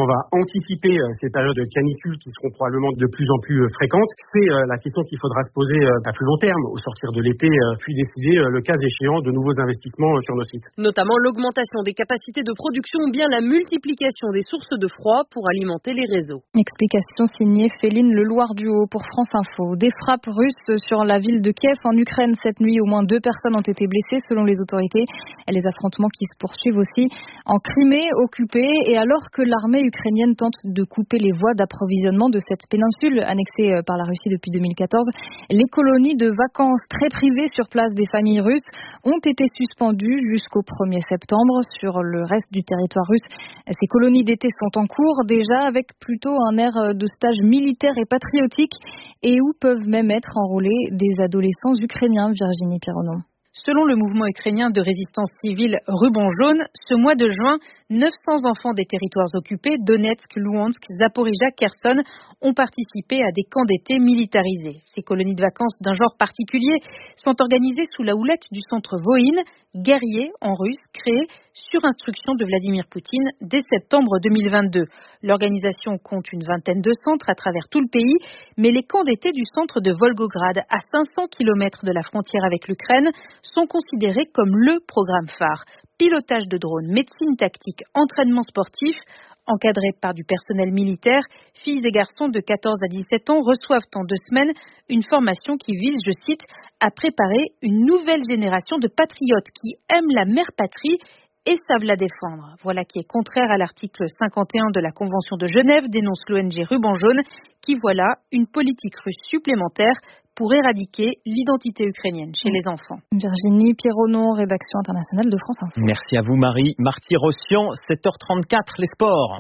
Speaker 3: anticiper ces périodes de canicule qui seront probablement de plus en plus fréquentes, c'est la question qu'il faudra se poser à plus long terme, au sortir de l'été, puis décider, le cas échéant, de nouveaux investissements sur nos sites.
Speaker 5: Notamment l'augmentation des capacités de production ou bien la multiplication des sources de froid pour alimenter les réseaux.
Speaker 2: Explication signée Féline Leloir-Duhaut pour France Info. Des frappes russes sur la ville de Kiev en Ukraine cette nuit. Au moins deux personnes ont été blessées selon les autorités. Les affrontements qui se poursuivent aussi en Crimée occupée, et alors que l'armée ukrainienne tente de couper les voies d'approvisionnement de cette péninsule annexée par la Russie depuis deux mille quatorze, les colonies de vacances très privées sur place des familles russes ont été suspendues jusqu'au premier septembre. Sur le reste du territoire russe, ces colonies d'été sont en cours déjà, avec plutôt un air de stage militaire et patriotique, et où peuvent même être enrôlés des adolescents ukrainiens. Virginie Pironon.
Speaker 9: Selon le mouvement ukrainien de résistance civile Ruban Jaune, ce mois de juin, neuf cents enfants des territoires occupés, Donetsk, Louhansk, Zaporijia, Kherson, ont participé à des camps d'été militarisés. Ces colonies de vacances d'un genre particulier sont organisées sous la houlette du centre Voïne, guerrier en russe, créé sur instruction de Vladimir Poutine dès septembre deux mille vingt-deux. L'organisation compte une vingtaine de centres à travers tout le pays, mais les camps d'été du centre de Volgograd, à cinq cents kilomètres de la frontière avec l'Ukraine, sont considérés comme le programme phare. Pilotage de drones, médecine tactique, entraînement sportif, encadrés par du personnel militaire, filles et garçons de quatorze à dix-sept ans reçoivent en deux semaines une formation qui vise, je cite, à préparer une nouvelle génération de patriotes qui aiment la mère patrie et savent la défendre. Voilà qui est contraire à l'article cinquante et un de la Convention de Genève, dénonce l'O N G Ruban Jaune, qui voit là une politique russe supplémentaire pour éradiquer l'identité ukrainienne chez les enfants.
Speaker 2: Virginie Pironon, rédaction internationale de France Info.
Speaker 8: Merci à vous Marie. Marty Rossian, sept heures trente-quatre, les sports.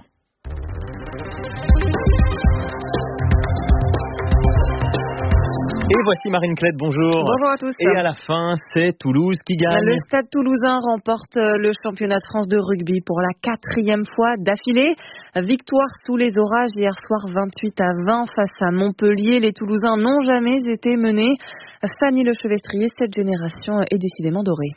Speaker 8: Et voici Marine Clette, bonjour.
Speaker 10: Bonjour à tous.
Speaker 8: Et à la fin, c'est Toulouse qui gagne.
Speaker 10: Le Stade Toulousain remporte le championnat de France de rugby pour la quatrième fois d'affilée. Victoire sous les orages hier soir vingt-huit à vingt face à Montpellier. Les Toulousains n'ont jamais été menés. Fanny Lechevestrier, cette génération est décidément dorée.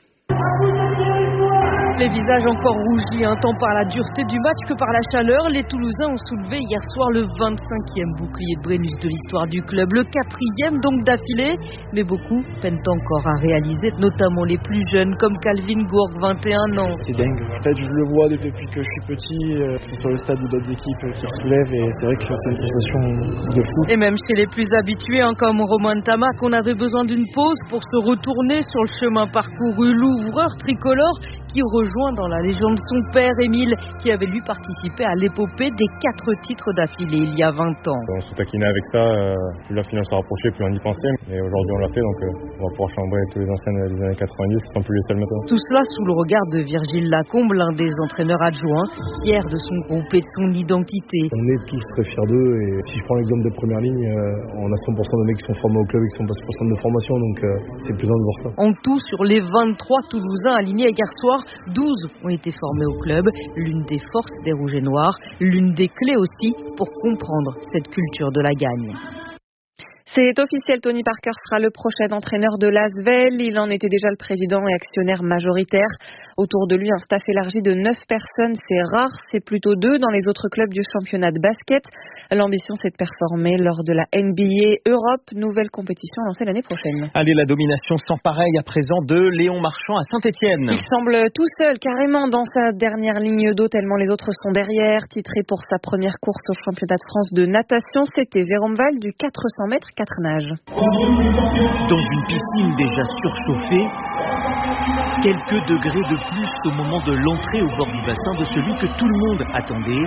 Speaker 5: Les visages encore rougis, hein, tant par la dureté du match que par la chaleur. Les Toulousains ont soulevé hier soir le vingt-cinquième bouclier de Brennus de l'histoire du club. Le quatrième donc d'affilée, mais beaucoup peinent encore à réaliser, notamment les plus jeunes comme Calvin Gourg, vingt et un ans.
Speaker 12: C'est dingue. En fait, je le vois depuis que je suis petit, que ce soit le stade ou d'autres équipes qui se soulèvent, et c'est vrai que c'est une sensation de fou.
Speaker 5: Et même chez les plus habitués, hein, comme Romain Tamac, on avait besoin d'une pause pour se retourner sur le chemin parcouru. L'ouvreur tricolore qui rejoint dans la légion de son père, Émile, qui avait lui participé à l'épopée des quatre titres d'affilée il y a vingt ans.
Speaker 4: On se taquinait avec ça, euh, plus la finale se rapprochait, plus on y pensait. Et aujourd'hui on l'a fait, donc euh, on va pouvoir chambrer tous les anciens des années quatre-vingt-dix qui sont plus les seuls maintenant.
Speaker 5: Tout cela sous le regard de Virgile Lacombe, l'un des entraîneurs adjoints, fier de son groupe et de son identité.
Speaker 24: On est tous très fiers d'eux, et si je prends l'exemple des premières lignes, euh, on a cent pour cent de mecs qui sont formés au club et qui sont passés pour centre de formation, donc euh, c'est plaisant de voir ça.
Speaker 5: En tout, sur les vingt-trois Toulousains alignés hier soir, douze ont été formés au club, l'une des forces des Rouges et Noirs, l'une des clés aussi pour comprendre cette culture de la gagne.
Speaker 10: C'est officiel, Tony Parker sera le prochain entraîneur de l'Asvel. Il en était déjà le président et actionnaire majoritaire. Autour de lui, un staff élargi de neuf personnes, c'est rare, c'est plutôt deux dans les autres clubs du championnat de basket. L'ambition, c'est de performer lors de la N B A Europe, nouvelle compétition lancée l'année prochaine.
Speaker 8: Allez, la domination sans pareil à présent de Léon Marchand à Saint-Étienne.
Speaker 10: Il semble tout seul, carrément dans sa dernière ligne d'eau, tellement les autres sont derrière. Titré pour sa première course au championnat de France de natation, c'était Jérôme Val du quatre cents mètres quatre nages.
Speaker 25: Dans une piscine déjà surchauffée, quelques degrés de plus au moment de l'entrée au bord du bassin de celui que tout le monde attendait.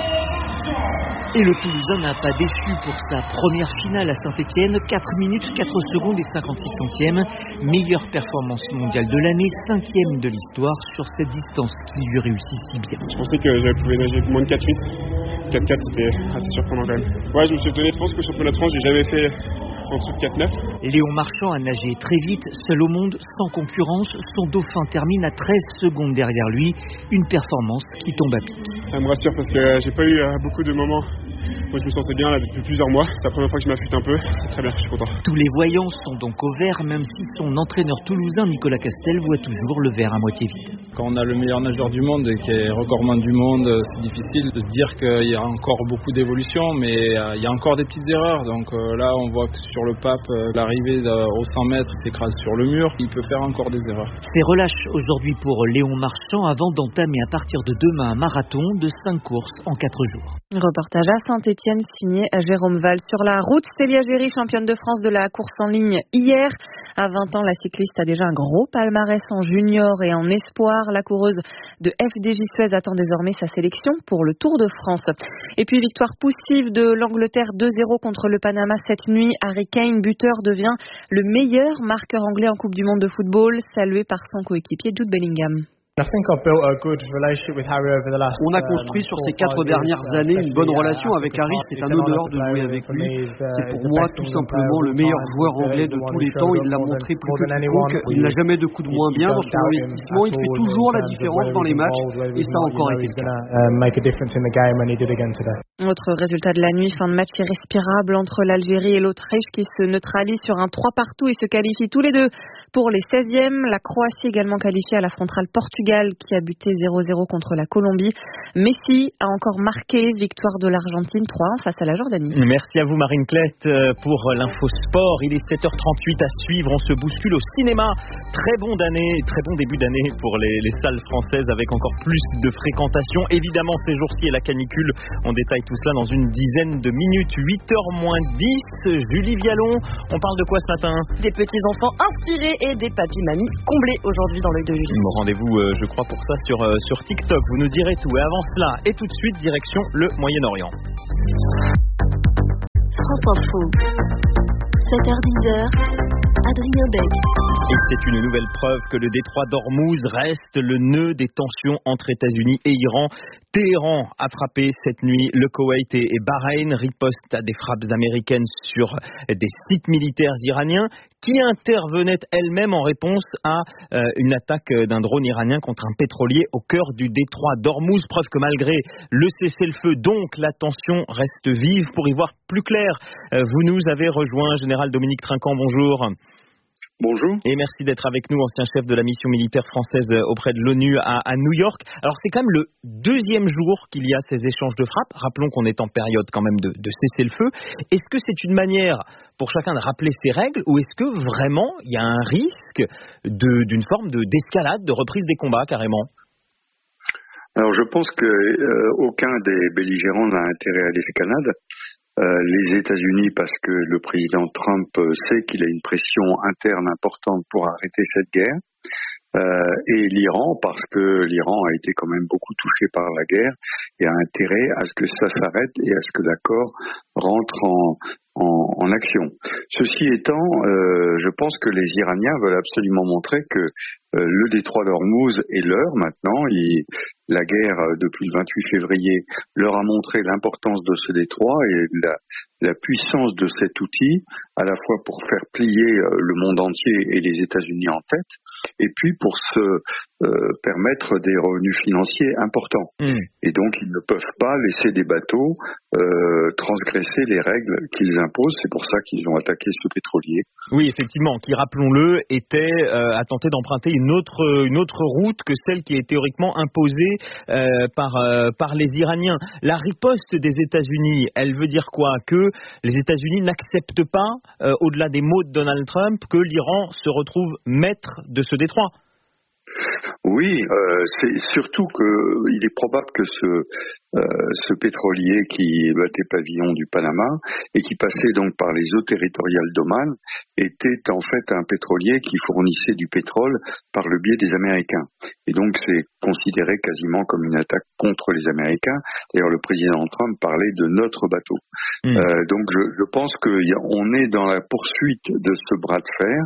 Speaker 25: Et le Toulousain n'a pas déçu pour sa première finale à Saint-Étienne, quatre minutes, quatre secondes et cinquante-six centièmes. Meilleure performance mondiale de l'année, cinquième de l'histoire sur cette distance qui lui réussit si bien.
Speaker 26: Je pensais que j'avais pu nager moins de quatre huit. quatre quatre, c'était assez surprenant quand même. Ouais, je me suis étonné, je pense que le championnat de France, j'ai jamais fait en dessous de quatre neuf.
Speaker 25: Léon Marchand a nagé très vite, seul au monde, sans concurrence. Son dauphin termine à treize secondes derrière lui. Une performance qui tombe à pic.
Speaker 26: Ça me rassure parce que j'ai pas eu beaucoup de moments Moi, je me sentais bien là depuis plusieurs mois. C'est la première fois que je m'affûte un peu. C'est très bien, je suis content.
Speaker 25: Tous les voyants sont donc au vert, même si son entraîneur toulousain Nicolas Castel voit toujours le verre à moitié vide.
Speaker 6: Quand on a le meilleur nageur du monde et qui est recordman du monde, c'est difficile de se dire qu'il y a encore beaucoup d'évolution, mais il y a encore des petites erreurs. Donc là, on voit que sur le pape, l'arrivée au cent mètres s'écrase sur le mur. Il peut faire encore des erreurs.
Speaker 25: C'est relâche aujourd'hui pour Léon Marchand avant d'entamer à partir de demain un marathon de cinq courses en quatre jours.
Speaker 10: Reportage à Saint-Étienne signé Jérôme Val. Sur la route, Célia Géry, championne de France de la course en ligne hier. À vingt ans, la cycliste a déjà un gros palmarès en junior et en espoir. La coureuse de F D J Suez attend désormais sa sélection pour le Tour de France. Et puis victoire poussive de l'Angleterre deux zéro contre le Panama cette nuit. Harry Kane, buteur, devient le meilleur marqueur anglais en Coupe du Monde de football, salué par son coéquipier Jude Bellingham.
Speaker 11: On a construit sur ces quatre dernières années une bonne relation avec Harry. C'est un honneur de jouer avec lui. C'est pour moi tout simplement le meilleur joueur anglais de tous les temps. Il l'a montré plus que quiconque. Il n'a jamais de coup de moins bien dans son investissement. Il fait toujours la différence dans les matchs et ça a encore été le cas.
Speaker 10: Autre résultat de la nuit, fin de match irrespirable entre l'Algérie et l'Autriche qui se neutralisent sur un trois partout et se qualifient tous les deux pour les seizièmes. La Croatie également qualifiée, elle affrontera le Portugal qui a buté zéro zéro contre la Colombie. Messi a encore marqué, victoire de l'Argentine trois un face à la Jordanie.
Speaker 8: Merci à vous Marine Clette pour l'info sport. Il est sept heures trente-huit à suivre. On se bouscule au cinéma. Très bon d'année, très bon début d'année pour les, les salles françaises avec encore plus de fréquentation. Évidemment ces jours-ci et la canicule. On détaille tout cela dans une dizaine de minutes. huit heures moins dix. Julie Vialon, on parle de quoi ce matin?
Speaker 14: Des petits enfants inspirés et des papis-mamies comblés aujourd'hui dans l'œil de Julie.
Speaker 8: Bon, rendez-vous euh, je crois pour ça sur, euh, sur TikTok. Vous nous direz tout. Et avant cela, et tout de suite, direction le Moyen-Orient.
Speaker 17: France Info, sept heures dix, Adrien Beck.
Speaker 8: Et c'est une nouvelle preuve que le détroit d'Ormuz reste le nœud des tensions entre États-Unis et Iran. Téhéran a frappé cette nuit le Koweït et Bahreïn, riposte à des frappes américaines sur des sites militaires iraniens qui intervenaient elles-mêmes en réponse à euh, une attaque d'un drone iranien contre un pétrolier au cœur du détroit d'Ormuz. Preuve que malgré le cessez-le-feu, donc la tension reste vive. Pour y voir plus clair, euh, vous nous avez rejoint, Général Dominique Trinquant, bonjour.
Speaker 15: Bonjour.
Speaker 8: Et merci d'être avec nous, ancien chef de la mission militaire française auprès de l'ONU à, à New York. Alors c'est quand même le deuxième jour qu'il y a ces échanges de frappes. Rappelons qu'on est en période quand même de, de cessez-le-feu. Est-ce que c'est une manière pour chacun de rappeler ses règles ou est-ce que vraiment il y a un risque de, d'une forme de, d'escalade, de reprise des combats carrément ?
Speaker 15: Alors je pense que euh, aucun des belligérants n'a intérêt à l'escalade. Euh, les États-Unis, parce que le président Trump sait qu'il a une pression interne importante pour arrêter cette guerre, euh, et l'Iran, parce que l'Iran a été quand même beaucoup touché par la guerre et a intérêt à ce que ça s'arrête et à ce que l'accord rentre en, en, en action. Ceci étant, euh, je pense que les Iraniens veulent absolument montrer que euh, le détroit d'Ormuz est leur maintenant. Il, la guerre depuis le vingt-huit février leur a montré l'importance de ce détroit et la, la puissance de cet outil, à la fois pour faire plier le monde entier et les États-Unis en tête, et puis pour se euh, permettre des revenus financiers importants. Mmh. Et donc ils ne peuvent pas laisser des bateaux euh, transgresser les règles qu'ils imposent. C'est pour ça qu'ils ont attaqué ce pétrolier.
Speaker 8: Oui, effectivement, qui, rappelons-le, était euh, à tenter d'emprunter une autre, une autre route que celle qui est théoriquement imposée euh, par, euh, par les Iraniens. La riposte des États-Unis, elle veut dire quoi? Que les États-Unis n'acceptent pas, euh, au-delà des mots de Donald Trump, que l'Iran se retrouve maître de ce détroit.
Speaker 15: Oui, euh, c'est surtout qu'il est probable que ce, euh, ce pétrolier qui battait pavillon du Panama et qui passait donc par les eaux territoriales d'Oman était en fait un pétrolier qui fournissait du pétrole par le biais des Américains. Et donc c'est considéré quasiment comme une attaque contre les Américains. D'ailleurs le président Trump parlait de notre bateau. Mmh. Euh, donc je, je pense qu'on est dans la poursuite de ce bras de fer.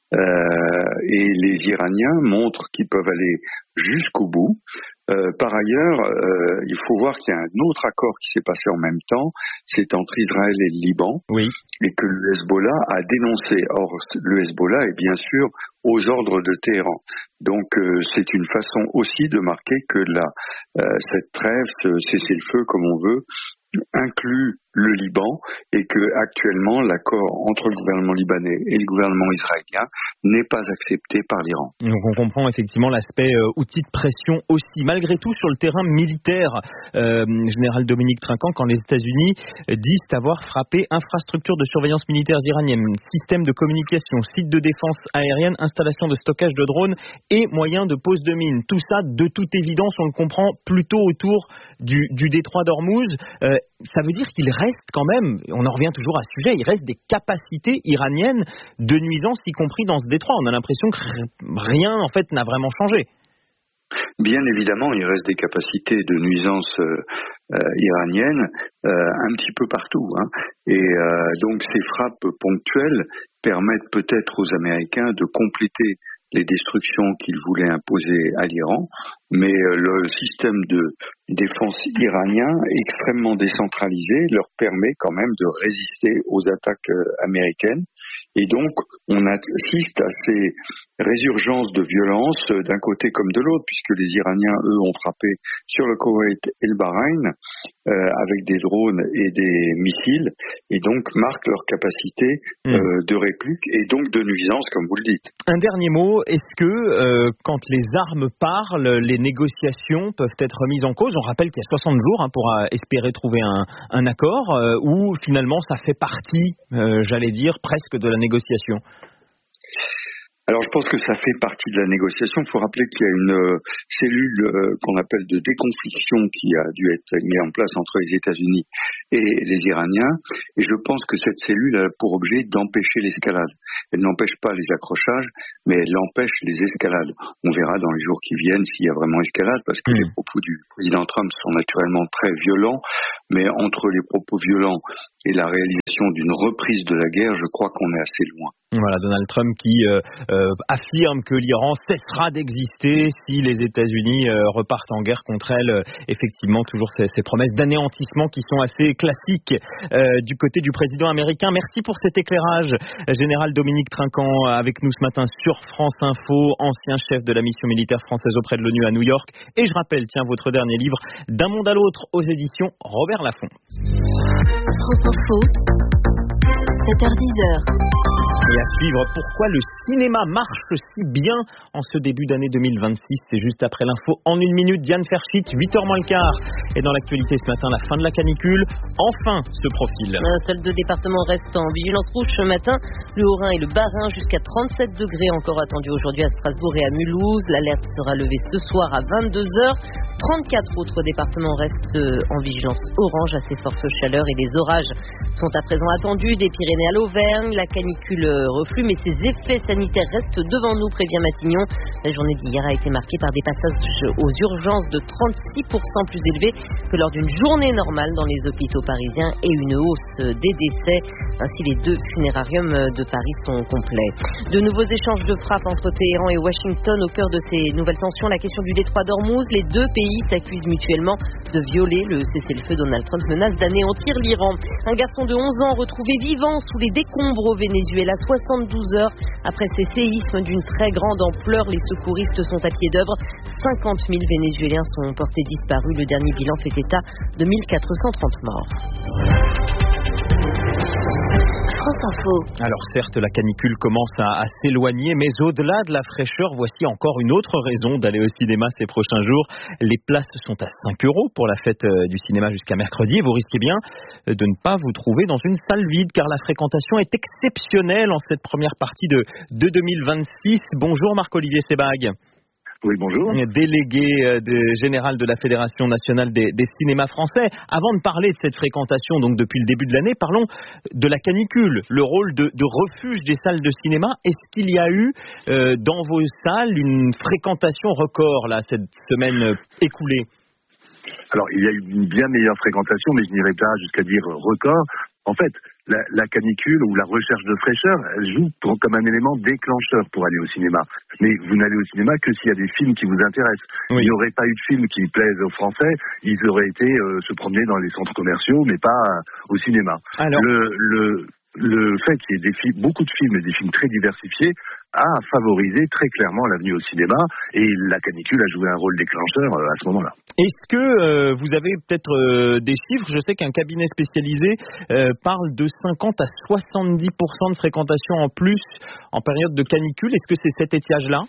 Speaker 15: Euh, et les Iraniens montrent qu'ils peuvent aller jusqu'au bout. Euh, par ailleurs, euh, il faut voir qu'il y a un autre accord qui s'est passé en même temps, c'est entre Israël et le Liban,
Speaker 8: oui.
Speaker 15: et que le Hezbollah a dénoncé. Or, le Hezbollah est bien sûr aux ordres de Téhéran. Donc, euh, c'est une façon aussi de marquer que la, euh, cette trêve, ce cessez-le-feu, comme on veut, inclut le Liban et que actuellement l'accord entre le gouvernement libanais et le gouvernement israélien n'est pas accepté par l'Iran.
Speaker 8: Donc on comprend effectivement l'aspect euh, outil de pression aussi. Malgré tout, sur le terrain militaire, euh, général Dominique Trinquant, quand les États-Unis disent avoir frappé infrastructures de surveillance militaire iraniennes, systèmes de communication, sites de défense aérienne, installations de stockage de drones et moyens de pose de mines. Tout ça, de toute évidence, on le comprend plutôt autour du, du détroit d'Ormuz. Euh, ça veut dire qu'il reste quand même, on en revient toujours à ce sujet, il reste des capacités iraniennes de nuisance, y compris dans ce détroit. On a l'impression que rien, en fait, n'a vraiment changé.
Speaker 15: Bien évidemment, il reste des capacités de nuisance euh, euh, iraniennes euh, un petit peu partout. Hein. Et euh, donc ces frappes ponctuelles permettent peut-être aux Américains de compléter les destructions qu'ils voulaient imposer à l'Iran, mais le système de défense iranien extrêmement décentralisé leur permet quand même de résister aux attaques américaines. Et donc, on assiste à ces résurgences de violence d'un côté comme de l'autre, puisque les Iraniens, eux, ont frappé sur le Koweït et le Bahreïn euh, avec des drones et des missiles, et donc marquent leur capacité euh, mmh. de réplique et donc de nuisance, comme vous le dites.
Speaker 8: Un dernier mot, est-ce que euh, quand les armes parlent, les négociations peuvent être mises en cause? On rappelle qu'il y a soixante jours hein, pour euh, espérer trouver un, un accord, euh, ou finalement ça fait partie, euh, j'allais dire, presque de la négociation.
Speaker 15: Alors je pense que ça fait partie de la négociation. Il faut rappeler qu'il y a une euh, cellule euh, qu'on appelle de déconfliction qui a dû être mise en place entre les États-Unis et les Iraniens. Et je pense que cette cellule a pour objet d'empêcher l'escalade. Elle n'empêche pas les accrochages, mais elle empêche les escalades. On verra dans les jours qui viennent s'il y a vraiment escalade, parce que mmh. les propos du président Trump sont naturellement très violents. Mais entre les propos violents et la réalisation d'une reprise de la guerre, je crois qu'on est assez loin.
Speaker 8: Voilà, Donald Trump qui euh, euh, affirme que l'Iran cessera d'exister si les États-Unis euh, repartent en guerre contre elle. Euh, effectivement, toujours ces, ces promesses d'anéantissement qui sont assez classiques euh, du côté du président américain. Merci pour cet éclairage, général Dominique Trinquant, avec nous ce matin sur France Info, ancien chef de la mission militaire française auprès de l'ONU à New York. Et je rappelle, tiens, votre dernier livre, D'un monde à l'autre, aux éditions Robert Laffont.
Speaker 17: France Info, sept heures dix.
Speaker 8: Et à suivre, pourquoi le cinéma marche si bien en ce début d'année deux mille vingt-six. C'est juste après l'info en une minute. Diane Ferschit, huit heures moins le quart. Et dans l'actualité ce matin, la fin de la canicule. Enfin, ce profil.
Speaker 5: Euh, seuls deux départements restent en vigilance rouge ce matin. Le Haut-Rhin et le Bas-Rhin, jusqu'à trente-sept degrés encore attendus aujourd'hui à Strasbourg et à Mulhouse. L'alerte sera levée ce soir à vingt-deux heures. trente-quatre autres départements restent en vigilance orange, assez forte chaleur, et des orages sont à présent attendus des Pyrénées à l'Auvergne. La canicule reflue, mais ses effets sanitaires restent devant nous, prévient Matignon. La journée d'hier a été marquée par des passages aux urgences de trente-six pour cent plus élevés que lors d'une journée normale dans les hôpitaux parisiens, et une hausse des décès. Ainsi, les deux funérariums de Paris sont complets. De nouveaux échanges de frappes entre Téhéran et Washington au cœur de ces nouvelles tensions. La question du détroit d'Ormuz, les deux pays s'accusent mutuellement de violer le cessez-le-feu. Donald Trump menace d'anéantir l'Iran. Un garçon de onze ans retrouvé vivant sous les décombres au Venezuela, soixante-douze heures après ces séismes d'une très grande ampleur. Les secouristes sont à pied d'œuvre. cinquante mille Vénézuéliens sont portés disparus. Le dernier bilan fait état de mille quatre cent trente morts.
Speaker 17: France Info.
Speaker 8: Alors certes, la canicule commence à, à s'éloigner, mais au-delà de la fraîcheur, voici encore une autre raison d'aller au cinéma ces prochains jours. Les places sont à cinq euros pour la fête du cinéma jusqu'à mercredi, et vous risquez bien de ne pas vous trouver dans une salle vide, car la fréquentation est exceptionnelle en cette première partie de, de deux mille vingt-six. Bonjour Marc-Olivier Sebag.
Speaker 16: Oui, bonjour.
Speaker 8: Délégué de, général de la Fédération nationale des, des cinémas français. Avant de parler de cette fréquentation, donc depuis le début de l'année, parlons de la canicule, le rôle de, de refuge des salles de cinéma. Est-ce qu'il y a eu euh, dans vos salles une fréquentation record là cette semaine écoulée?
Speaker 16: Alors, il y a eu une bien meilleure fréquentation, mais je n'irai pas jusqu'à dire record. En fait, la, la canicule ou la recherche de fraîcheur, elle joue pour, comme un élément déclencheur pour aller au cinéma. Mais vous n'allez au cinéma que s'il y a des films qui vous intéressent. Oui. Il n'y aurait pas eu de films qui plaisent aux Français, ils auraient été euh, se promener dans les centres commerciaux, mais pas euh, au cinéma.
Speaker 8: Alors...
Speaker 16: Le, le, le fait qu'il y ait des films, beaucoup de films et des films très diversifiés a favorisé très clairement l'avenue au cinéma et la canicule a joué un rôle déclencheur à ce moment-là.
Speaker 8: Est-ce que euh, vous avez peut-être euh, des chiffres? Je sais qu'un cabinet spécialisé euh, parle de cinquante à soixante-dix pour cent de fréquentation en plus en période de canicule. Est-ce que c'est cet étiage-là?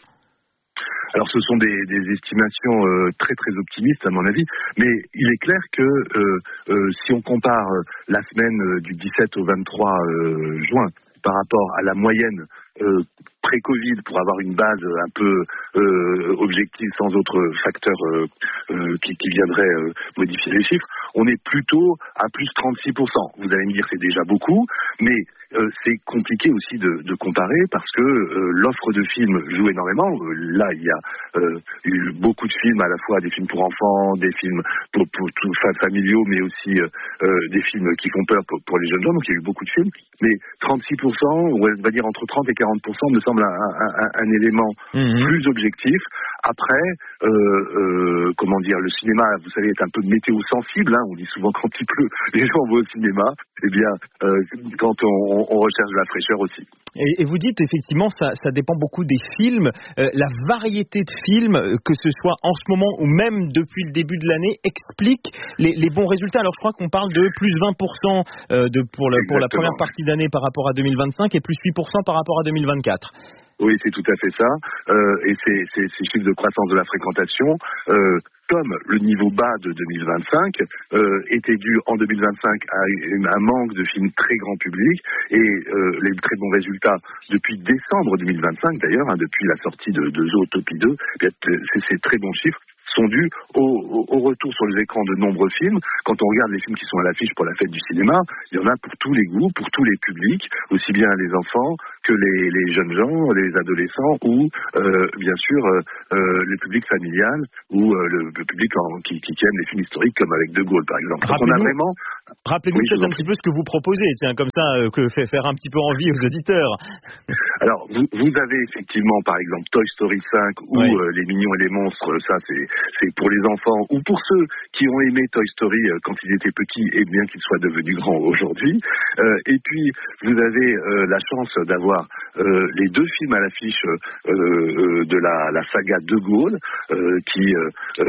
Speaker 16: Alors ce sont des, des estimations euh, très très optimistes à mon avis, mais il est clair que euh, euh, si on compare la semaine du dix-sept au vingt-trois euh, juin par rapport à la moyenne euh, pré-Covid pour avoir une base un peu euh, objective sans autre facteur euh, euh, qui, qui viendrait euh, modifier les chiffres, on est plutôt à plus trente-six pour cent. Vous allez me dire c'est déjà beaucoup, mais euh, c'est compliqué aussi de, de comparer parce que euh, l'offre de films joue énormément. Euh, là, il y a euh, eu beaucoup de films, à la fois des films pour enfants, des films pour, pour tout, enfin, familiaux, mais aussi euh, euh, des films qui font peur pour, pour les jeunes gens. Donc il y a eu beaucoup de films, mais trente-six pour cent, on va dire entre trente et quarante pour cent me semble un, un, un, un élément mmh. plus objectif. Après, euh, euh, comment dire, le cinéma, vous savez, est un peu météo sensible. Hein, on dit souvent quand il pleut, les gens vont au cinéma. Eh bien, euh, quand on, on recherche de la fraîcheur aussi.
Speaker 8: Et, et vous dites effectivement, ça, ça dépend beaucoup des films. Euh, la variété de films, que ce soit en ce moment ou même depuis le début de l'année, explique les, les bons résultats. Alors, je crois qu'on parle de plus vingt pour cent de, pour, le, pour la première partie d'année par rapport à deux mille vingt-cinq et plus huit pour cent par rapport à deux mille vingt-quatre.
Speaker 16: Oui, c'est tout à fait ça. Euh, et c'est, c'est, ces chiffres de croissance de la fréquentation, euh, comme le niveau bas de deux mille vingt-cinq euh, était dû en deux mille vingt-cinq à un manque de films très grand public et euh, les très bons résultats depuis décembre deux mille vingt-cinq d'ailleurs, hein, depuis la sortie de, de Zootopie deux, c'est ces très bons chiffres sont dus au, au, au retour sur les écrans de nombreux films. Quand on regarde les films qui sont à l'affiche pour la fête du cinéma, il y en a pour tous les goûts, pour tous les publics, aussi bien les enfants que les, les jeunes gens, les adolescents ou euh, bien sûr euh, euh, le public familial ou euh, le, le public en, qui, qui aime les films historiques comme avec De Gaulle par exemple. Donc on a vraiment...
Speaker 8: Rappelez-nous oui, peut-être un petit peu ce que vous proposez, tiens, comme ça, euh, que fait faire un petit peu envie aux auditeurs.
Speaker 16: Alors, vous, vous avez effectivement, par exemple, Toy Story cinq ou oui. euh, Les Mignons et les Monstres, ça c'est, c'est pour les enfants, ou pour ceux qui ont aimé Toy Story euh, quand ils étaient petits, et bien qu'ils soient devenus grands aujourd'hui. Euh, et puis, vous avez euh, la chance d'avoir euh, les deux films à l'affiche euh, euh, de la, la saga De Gaulle, euh, qui euh,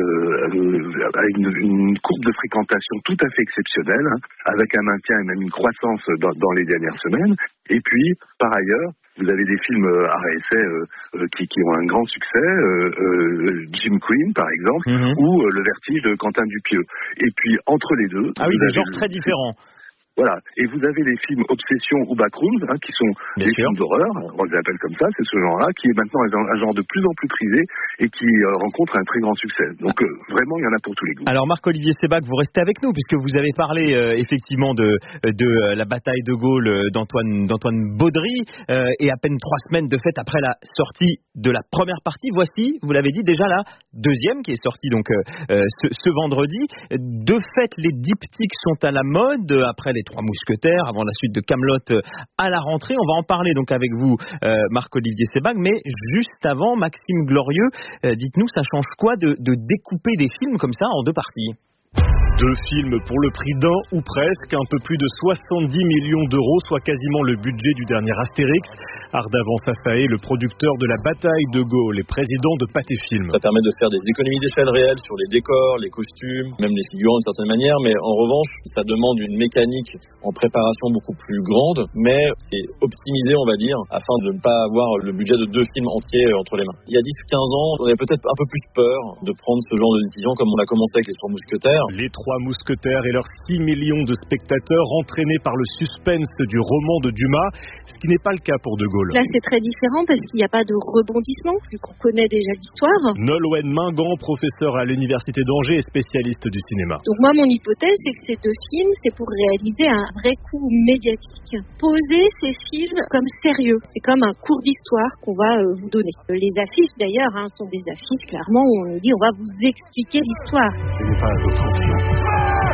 Speaker 16: euh, a une, une courbe de fréquentation tout à fait exceptionnelle, hein, avec un maintien et même une croissance dans, dans les dernières semaines. Et puis, par ailleurs, vous avez des films à réessai euh, euh, qui, qui ont un grand succès, euh, euh, Jim Queen par exemple, mm-hmm. ou euh, Le Vertige de Quentin Dupieux. Et puis, entre les deux...
Speaker 8: Ah oui, des genres très différents.
Speaker 16: Voilà. Et vous avez les films Obsession ou Backrooms, hein, qui sont Bien des sûr. films d'horreur, on les appelle comme ça, c'est ce genre-là, qui est maintenant un genre de plus en plus prisé et qui euh, rencontre un très grand succès. Donc euh, vraiment, il y en a pour tous les goûts.
Speaker 8: Alors Marc-Olivier Sébac, vous restez avec nous, puisque vous avez parlé euh, effectivement de, de euh, la bataille de Gaulle euh, d'Antoine, d'Antoine Baudry, euh, et à peine trois semaines de fait après la sortie de la première partie, voici, vous l'avez dit, déjà la deuxième qui est sortie donc euh, euh, ce, ce vendredi. De fait, les diptyques sont à la mode, après les Trois Mousquetaires, avant la suite de Kaamelott à la rentrée. On va en parler donc avec vous, euh, Marc-Olivier Sébac, mais juste avant, Maxime Glorieux, euh, dites-nous, ça change quoi de, de découper des films comme ça en deux parties ?
Speaker 1: Deux films pour le prix d'un ou presque, un peu plus de soixante-dix millions d'euros, soit quasiment le budget du dernier Astérix. Ardavant Safaé, le producteur de La Bataille de Gaulle et président de Pathé Film.
Speaker 18: Ça permet de faire des économies d'échelle réelles sur les décors, les costumes, même les figurants d'une certaine manière, mais en revanche, ça demande une mécanique en préparation beaucoup plus grande, mais c'est optimisé, on va dire, afin de ne pas avoir le budget de deux films entiers entre les mains. Il y a dix à quinze ans, on avait peut-être un peu plus peur de prendre ce genre de décision, comme on a commencé avec les Trois Mousquetaires.
Speaker 1: Les Trois Mousquetaires et leurs six millions de spectateurs entraînés par le suspense du roman de Dumas, ce qui n'est pas le cas pour De Gaulle.
Speaker 19: Là, c'est très différent parce qu'il n'y a pas de rebondissement, vu qu'on connaît déjà l'histoire.
Speaker 1: Nolwenn Mingan, professeur à l'Université d'Angers et spécialiste du cinéma.
Speaker 19: Donc moi, mon hypothèse, c'est que ces deux films, c'est pour réaliser un vrai coup médiatique. Poser ces films comme sérieux. C'est comme un cours d'histoire qu'on va euh, vous donner. Les affiches, d'ailleurs, hein, sont des affiches, clairement, où on nous dit on va vous expliquer l'histoire.
Speaker 1: Ce n'est pas d'autre option.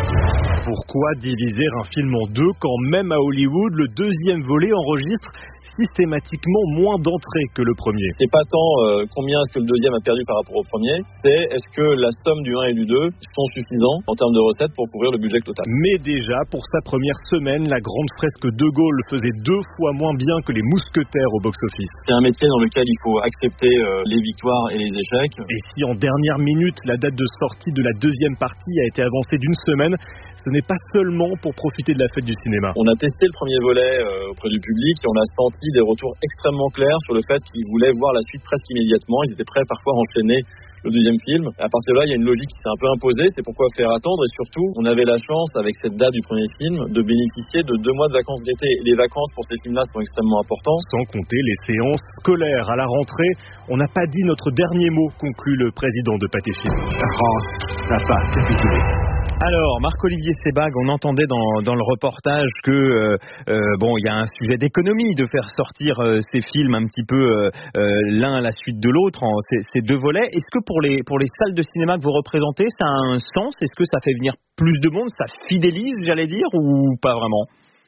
Speaker 1: Pourquoi diviser un film en deux quand même à Hollywood, le deuxième volet enregistre systématiquement moins d'entrées que le premier.
Speaker 18: C'est pas tant euh, combien est-ce que le deuxième a perdu par rapport au premier, c'est est-ce que la somme du un et du deux sont suffisants en termes de recettes pour couvrir le budget total.
Speaker 1: Mais déjà, pour sa première semaine, la grande fresque de Gaulle faisait deux fois moins bien que les mousquetaires au box-office.
Speaker 18: C'est un métier dans lequel il faut accepter euh, les victoires et les échecs.
Speaker 1: Et si en dernière minute, la date de sortie de la deuxième partie a été avancée d'une semaine, ce n'est pas seulement pour profiter de la fête du cinéma.
Speaker 18: On a testé le premier volet euh, auprès du public et on a senti des retours extrêmement clairs sur le fait qu'ils voulaient voir la suite presque immédiatement. Ils étaient prêts parfois à enchaîner le deuxième film. À partir de là, il y a une logique qui s'est un peu imposée. C'est pourquoi faire attendre. Et surtout, on avait la chance, avec cette date du premier film, de bénéficier de deux mois de vacances d'été. Les vacances pour ces films-là sont extrêmement importantes.
Speaker 1: Sans compter les séances scolaires à la rentrée. On n'a pas dit notre dernier mot, conclut le président de Pathé Film.
Speaker 25: La France n'a pas capitulé.
Speaker 8: Alors, Marc-Olivier Sebag, on entendait dans, dans le reportage que euh, euh, bon, il y a un sujet d'économie de faire sortir euh, ces films un petit peu euh, euh, l'un à la suite de l'autre, en, ces, ces deux volets. Est-ce que pour les pour les salles de cinéma que vous représentez, ça a un sens? Est-ce que ça fait venir plus de monde? Ça fidélise, j'allais dire, ou pas vraiment?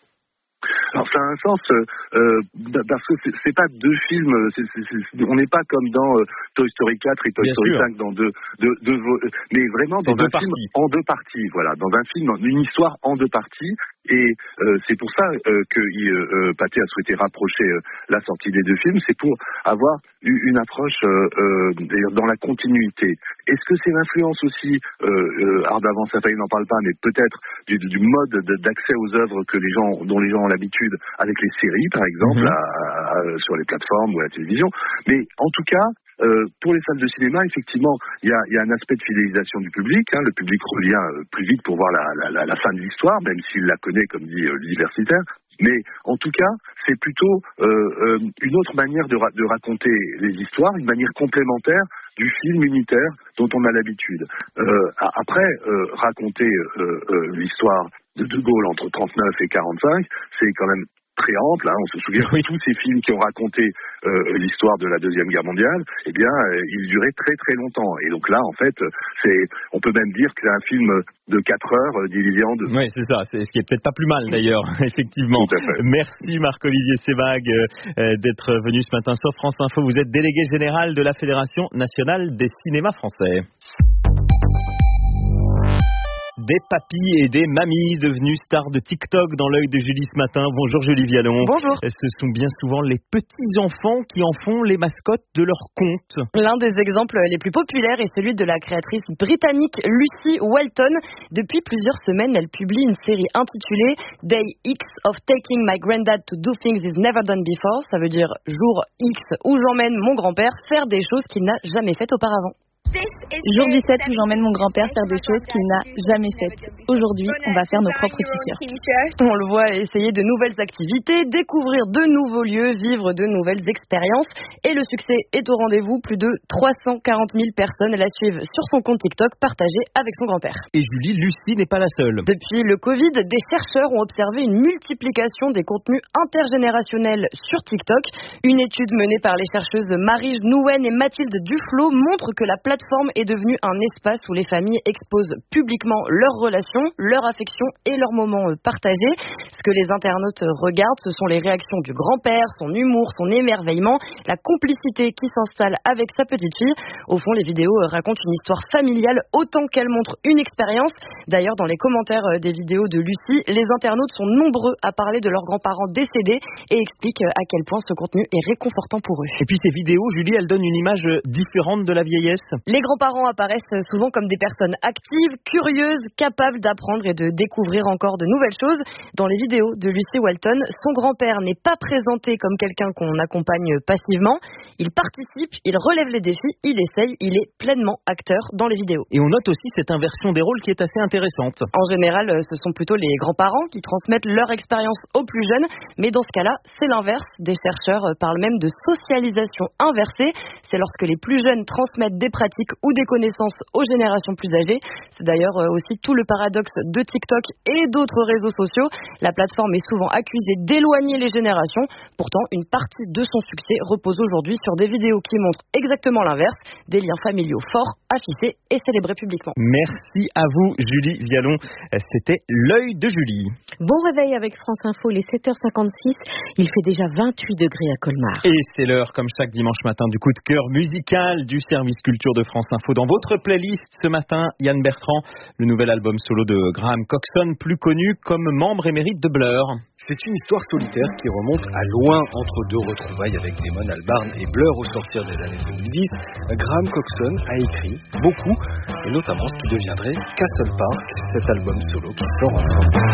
Speaker 16: Alors ça a un sens euh, parce que c'est, c'est pas deux films, c'est, c'est, c'est, on n'est pas comme dans euh, Toy Story quatre et Toy Bien Story sûr. cinq dans deux, deux, deux, mais vraiment
Speaker 8: c'est
Speaker 16: dans un
Speaker 8: parties.
Speaker 16: film en deux parties, voilà, dans un film, une histoire en deux parties. Et euh, c'est pour ça euh, que euh, Pathé a souhaité rapprocher euh, la sortie des deux films, c'est pour avoir une approche euh, euh, dans la continuité. Est-ce que c'est l'influence aussi, euh, euh, Ardavant Safai n'en parle pas, mais peut-être du, du mode de, d'accès aux œuvres que les gens, dont les gens ont l'habitude avec les séries, par exemple, mmh. à, à, sur les plateformes ou à la télévision. Mais en tout cas, Euh, pour les salles de cinéma, effectivement, il y a, y a un aspect de fidélisation du public. Hein, le public revient euh, plus vite pour voir la, la, la, la fin de l'histoire, même s'il la connaît, comme dit euh, l'universitaire. Mais en tout cas, c'est plutôt euh, euh, une autre manière de, ra- de raconter les histoires, une manière complémentaire du film unitaire dont on a l'habitude. Euh, après, euh, raconter euh, euh, l'histoire de De Gaulle entre trente-neuf et quarante-cinq, c'est quand même très ample, hein. On se souvient de tous ces films qui ont raconté euh, l'histoire de la Deuxième Guerre mondiale, eh bien, euh, ils duraient très très longtemps. Et donc là, en fait, c'est, on peut même dire que c'est un film de quatre heures euh, divisé en deux.
Speaker 8: Oui, c'est ça, c'est ce qui est peut-être pas plus mal d'ailleurs, effectivement. Merci Marc-Olivier Sebag euh, d'être venu ce matin sur France Info. Vous êtes délégué général de la Fédération nationale des cinémas français. Des papis et des mamies devenus stars de TikTok dans l'œil de Julie ce matin. Bonjour Julie Vialon.
Speaker 14: Bonjour.
Speaker 8: Ce sont bien souvent les petits-enfants qui en font les mascottes de leur compte.
Speaker 14: L'un des exemples les plus populaires est celui de la créatrice britannique Lucy Walton. Depuis plusieurs semaines, elle publie une série intitulée Day X of Taking My Granddad to Do Things He's Never Done Before. Ça veut dire jour X où j'emmène mon grand-père faire des choses qu'il n'a jamais faites auparavant.
Speaker 2: Jour dix-sept où j'emmène mon grand-père faire des choses qu'il n'a jamais faites. Aujourd'hui, on va faire nos propres t-shirts.
Speaker 14: On le voit essayer de nouvelles activités, découvrir de nouveaux lieux, vivre de nouvelles expériences. Et le succès est au rendez-vous. Plus de trois cent quarante mille personnes la suivent sur son compte TikTok partagé avec son grand-père.
Speaker 8: Et Julie, Lucie n'est pas la seule.
Speaker 14: Depuis le Covid, des chercheurs ont observé une multiplication des contenus intergénérationnels sur TikTok. Une étude menée par les chercheuses Marie Nouen et Mathilde Duflo montre que la plateforme plateforme est devenue un espace où les familles exposent publiquement leurs relations, leurs affections et leurs moments partagés. Ce que les internautes regardent, ce sont les réactions du grand-père, son humour, son émerveillement, la complicité qui s'installe avec sa petite fille. Au fond, les vidéos racontent une histoire familiale autant qu'elles montrent une expérience. D'ailleurs, dans les commentaires des vidéos de Lucie, les internautes sont nombreux à parler de leurs grands-parents décédés et expliquent à quel point ce contenu est réconfortant pour eux.
Speaker 8: Et puis ces vidéos, Julie, elles donnent une image différente de la vieillesse.
Speaker 14: Les grands-parents apparaissent souvent comme des personnes actives, curieuses, capables d'apprendre et de découvrir encore de nouvelles choses. Dans les vidéos de Lucy Walton, son grand-père n'est pas présenté comme quelqu'un qu'on accompagne passivement. Il participe, il relève les défis, il essaye, il est pleinement acteur dans les vidéos.
Speaker 8: Et on note aussi cette inversion des rôles qui est assez intéressante.
Speaker 14: En général, ce sont plutôt les grands-parents qui transmettent leur expérience aux plus jeunes. Mais dans ce cas-là, c'est l'inverse. Des chercheurs parlent même de socialisation inversée. c'est lorsque les plus jeunes transmettent des pratiques ou des connaissances aux générations plus âgées. C'est d'ailleurs aussi tout le paradoxe de TikTok et d'autres réseaux sociaux. La plateforme est souvent accusée d'éloigner les générations. Pourtant, une partie de son succès repose aujourd'hui sur des vidéos qui montrent exactement l'inverse, des liens familiaux forts, affichés et célébrés publiquement.
Speaker 8: Merci à vous, Julie Vialon. C'était l'œil de Julie.
Speaker 5: Bon réveil avec France Info, il est sept heures cinquante-six. Il fait déjà vingt-huit degrés à Colmar.
Speaker 8: Et c'est l'heure, comme chaque dimanche matin, du coup de cœur musical du service culture de France Info. Dans votre playlist ce matin, Yann Bertrand, le nouvel album solo de Graham Coxon, plus connu comme membre émérite de Blur.
Speaker 7: C'est une histoire solitaire qui remonte à loin entre deux retrouvailles avec Damon Albarn et Blur au sortir des années deux mille dix. Graham Coxon a écrit beaucoup, et notamment ce qui deviendrait Castle Park, cet album solo qui sort en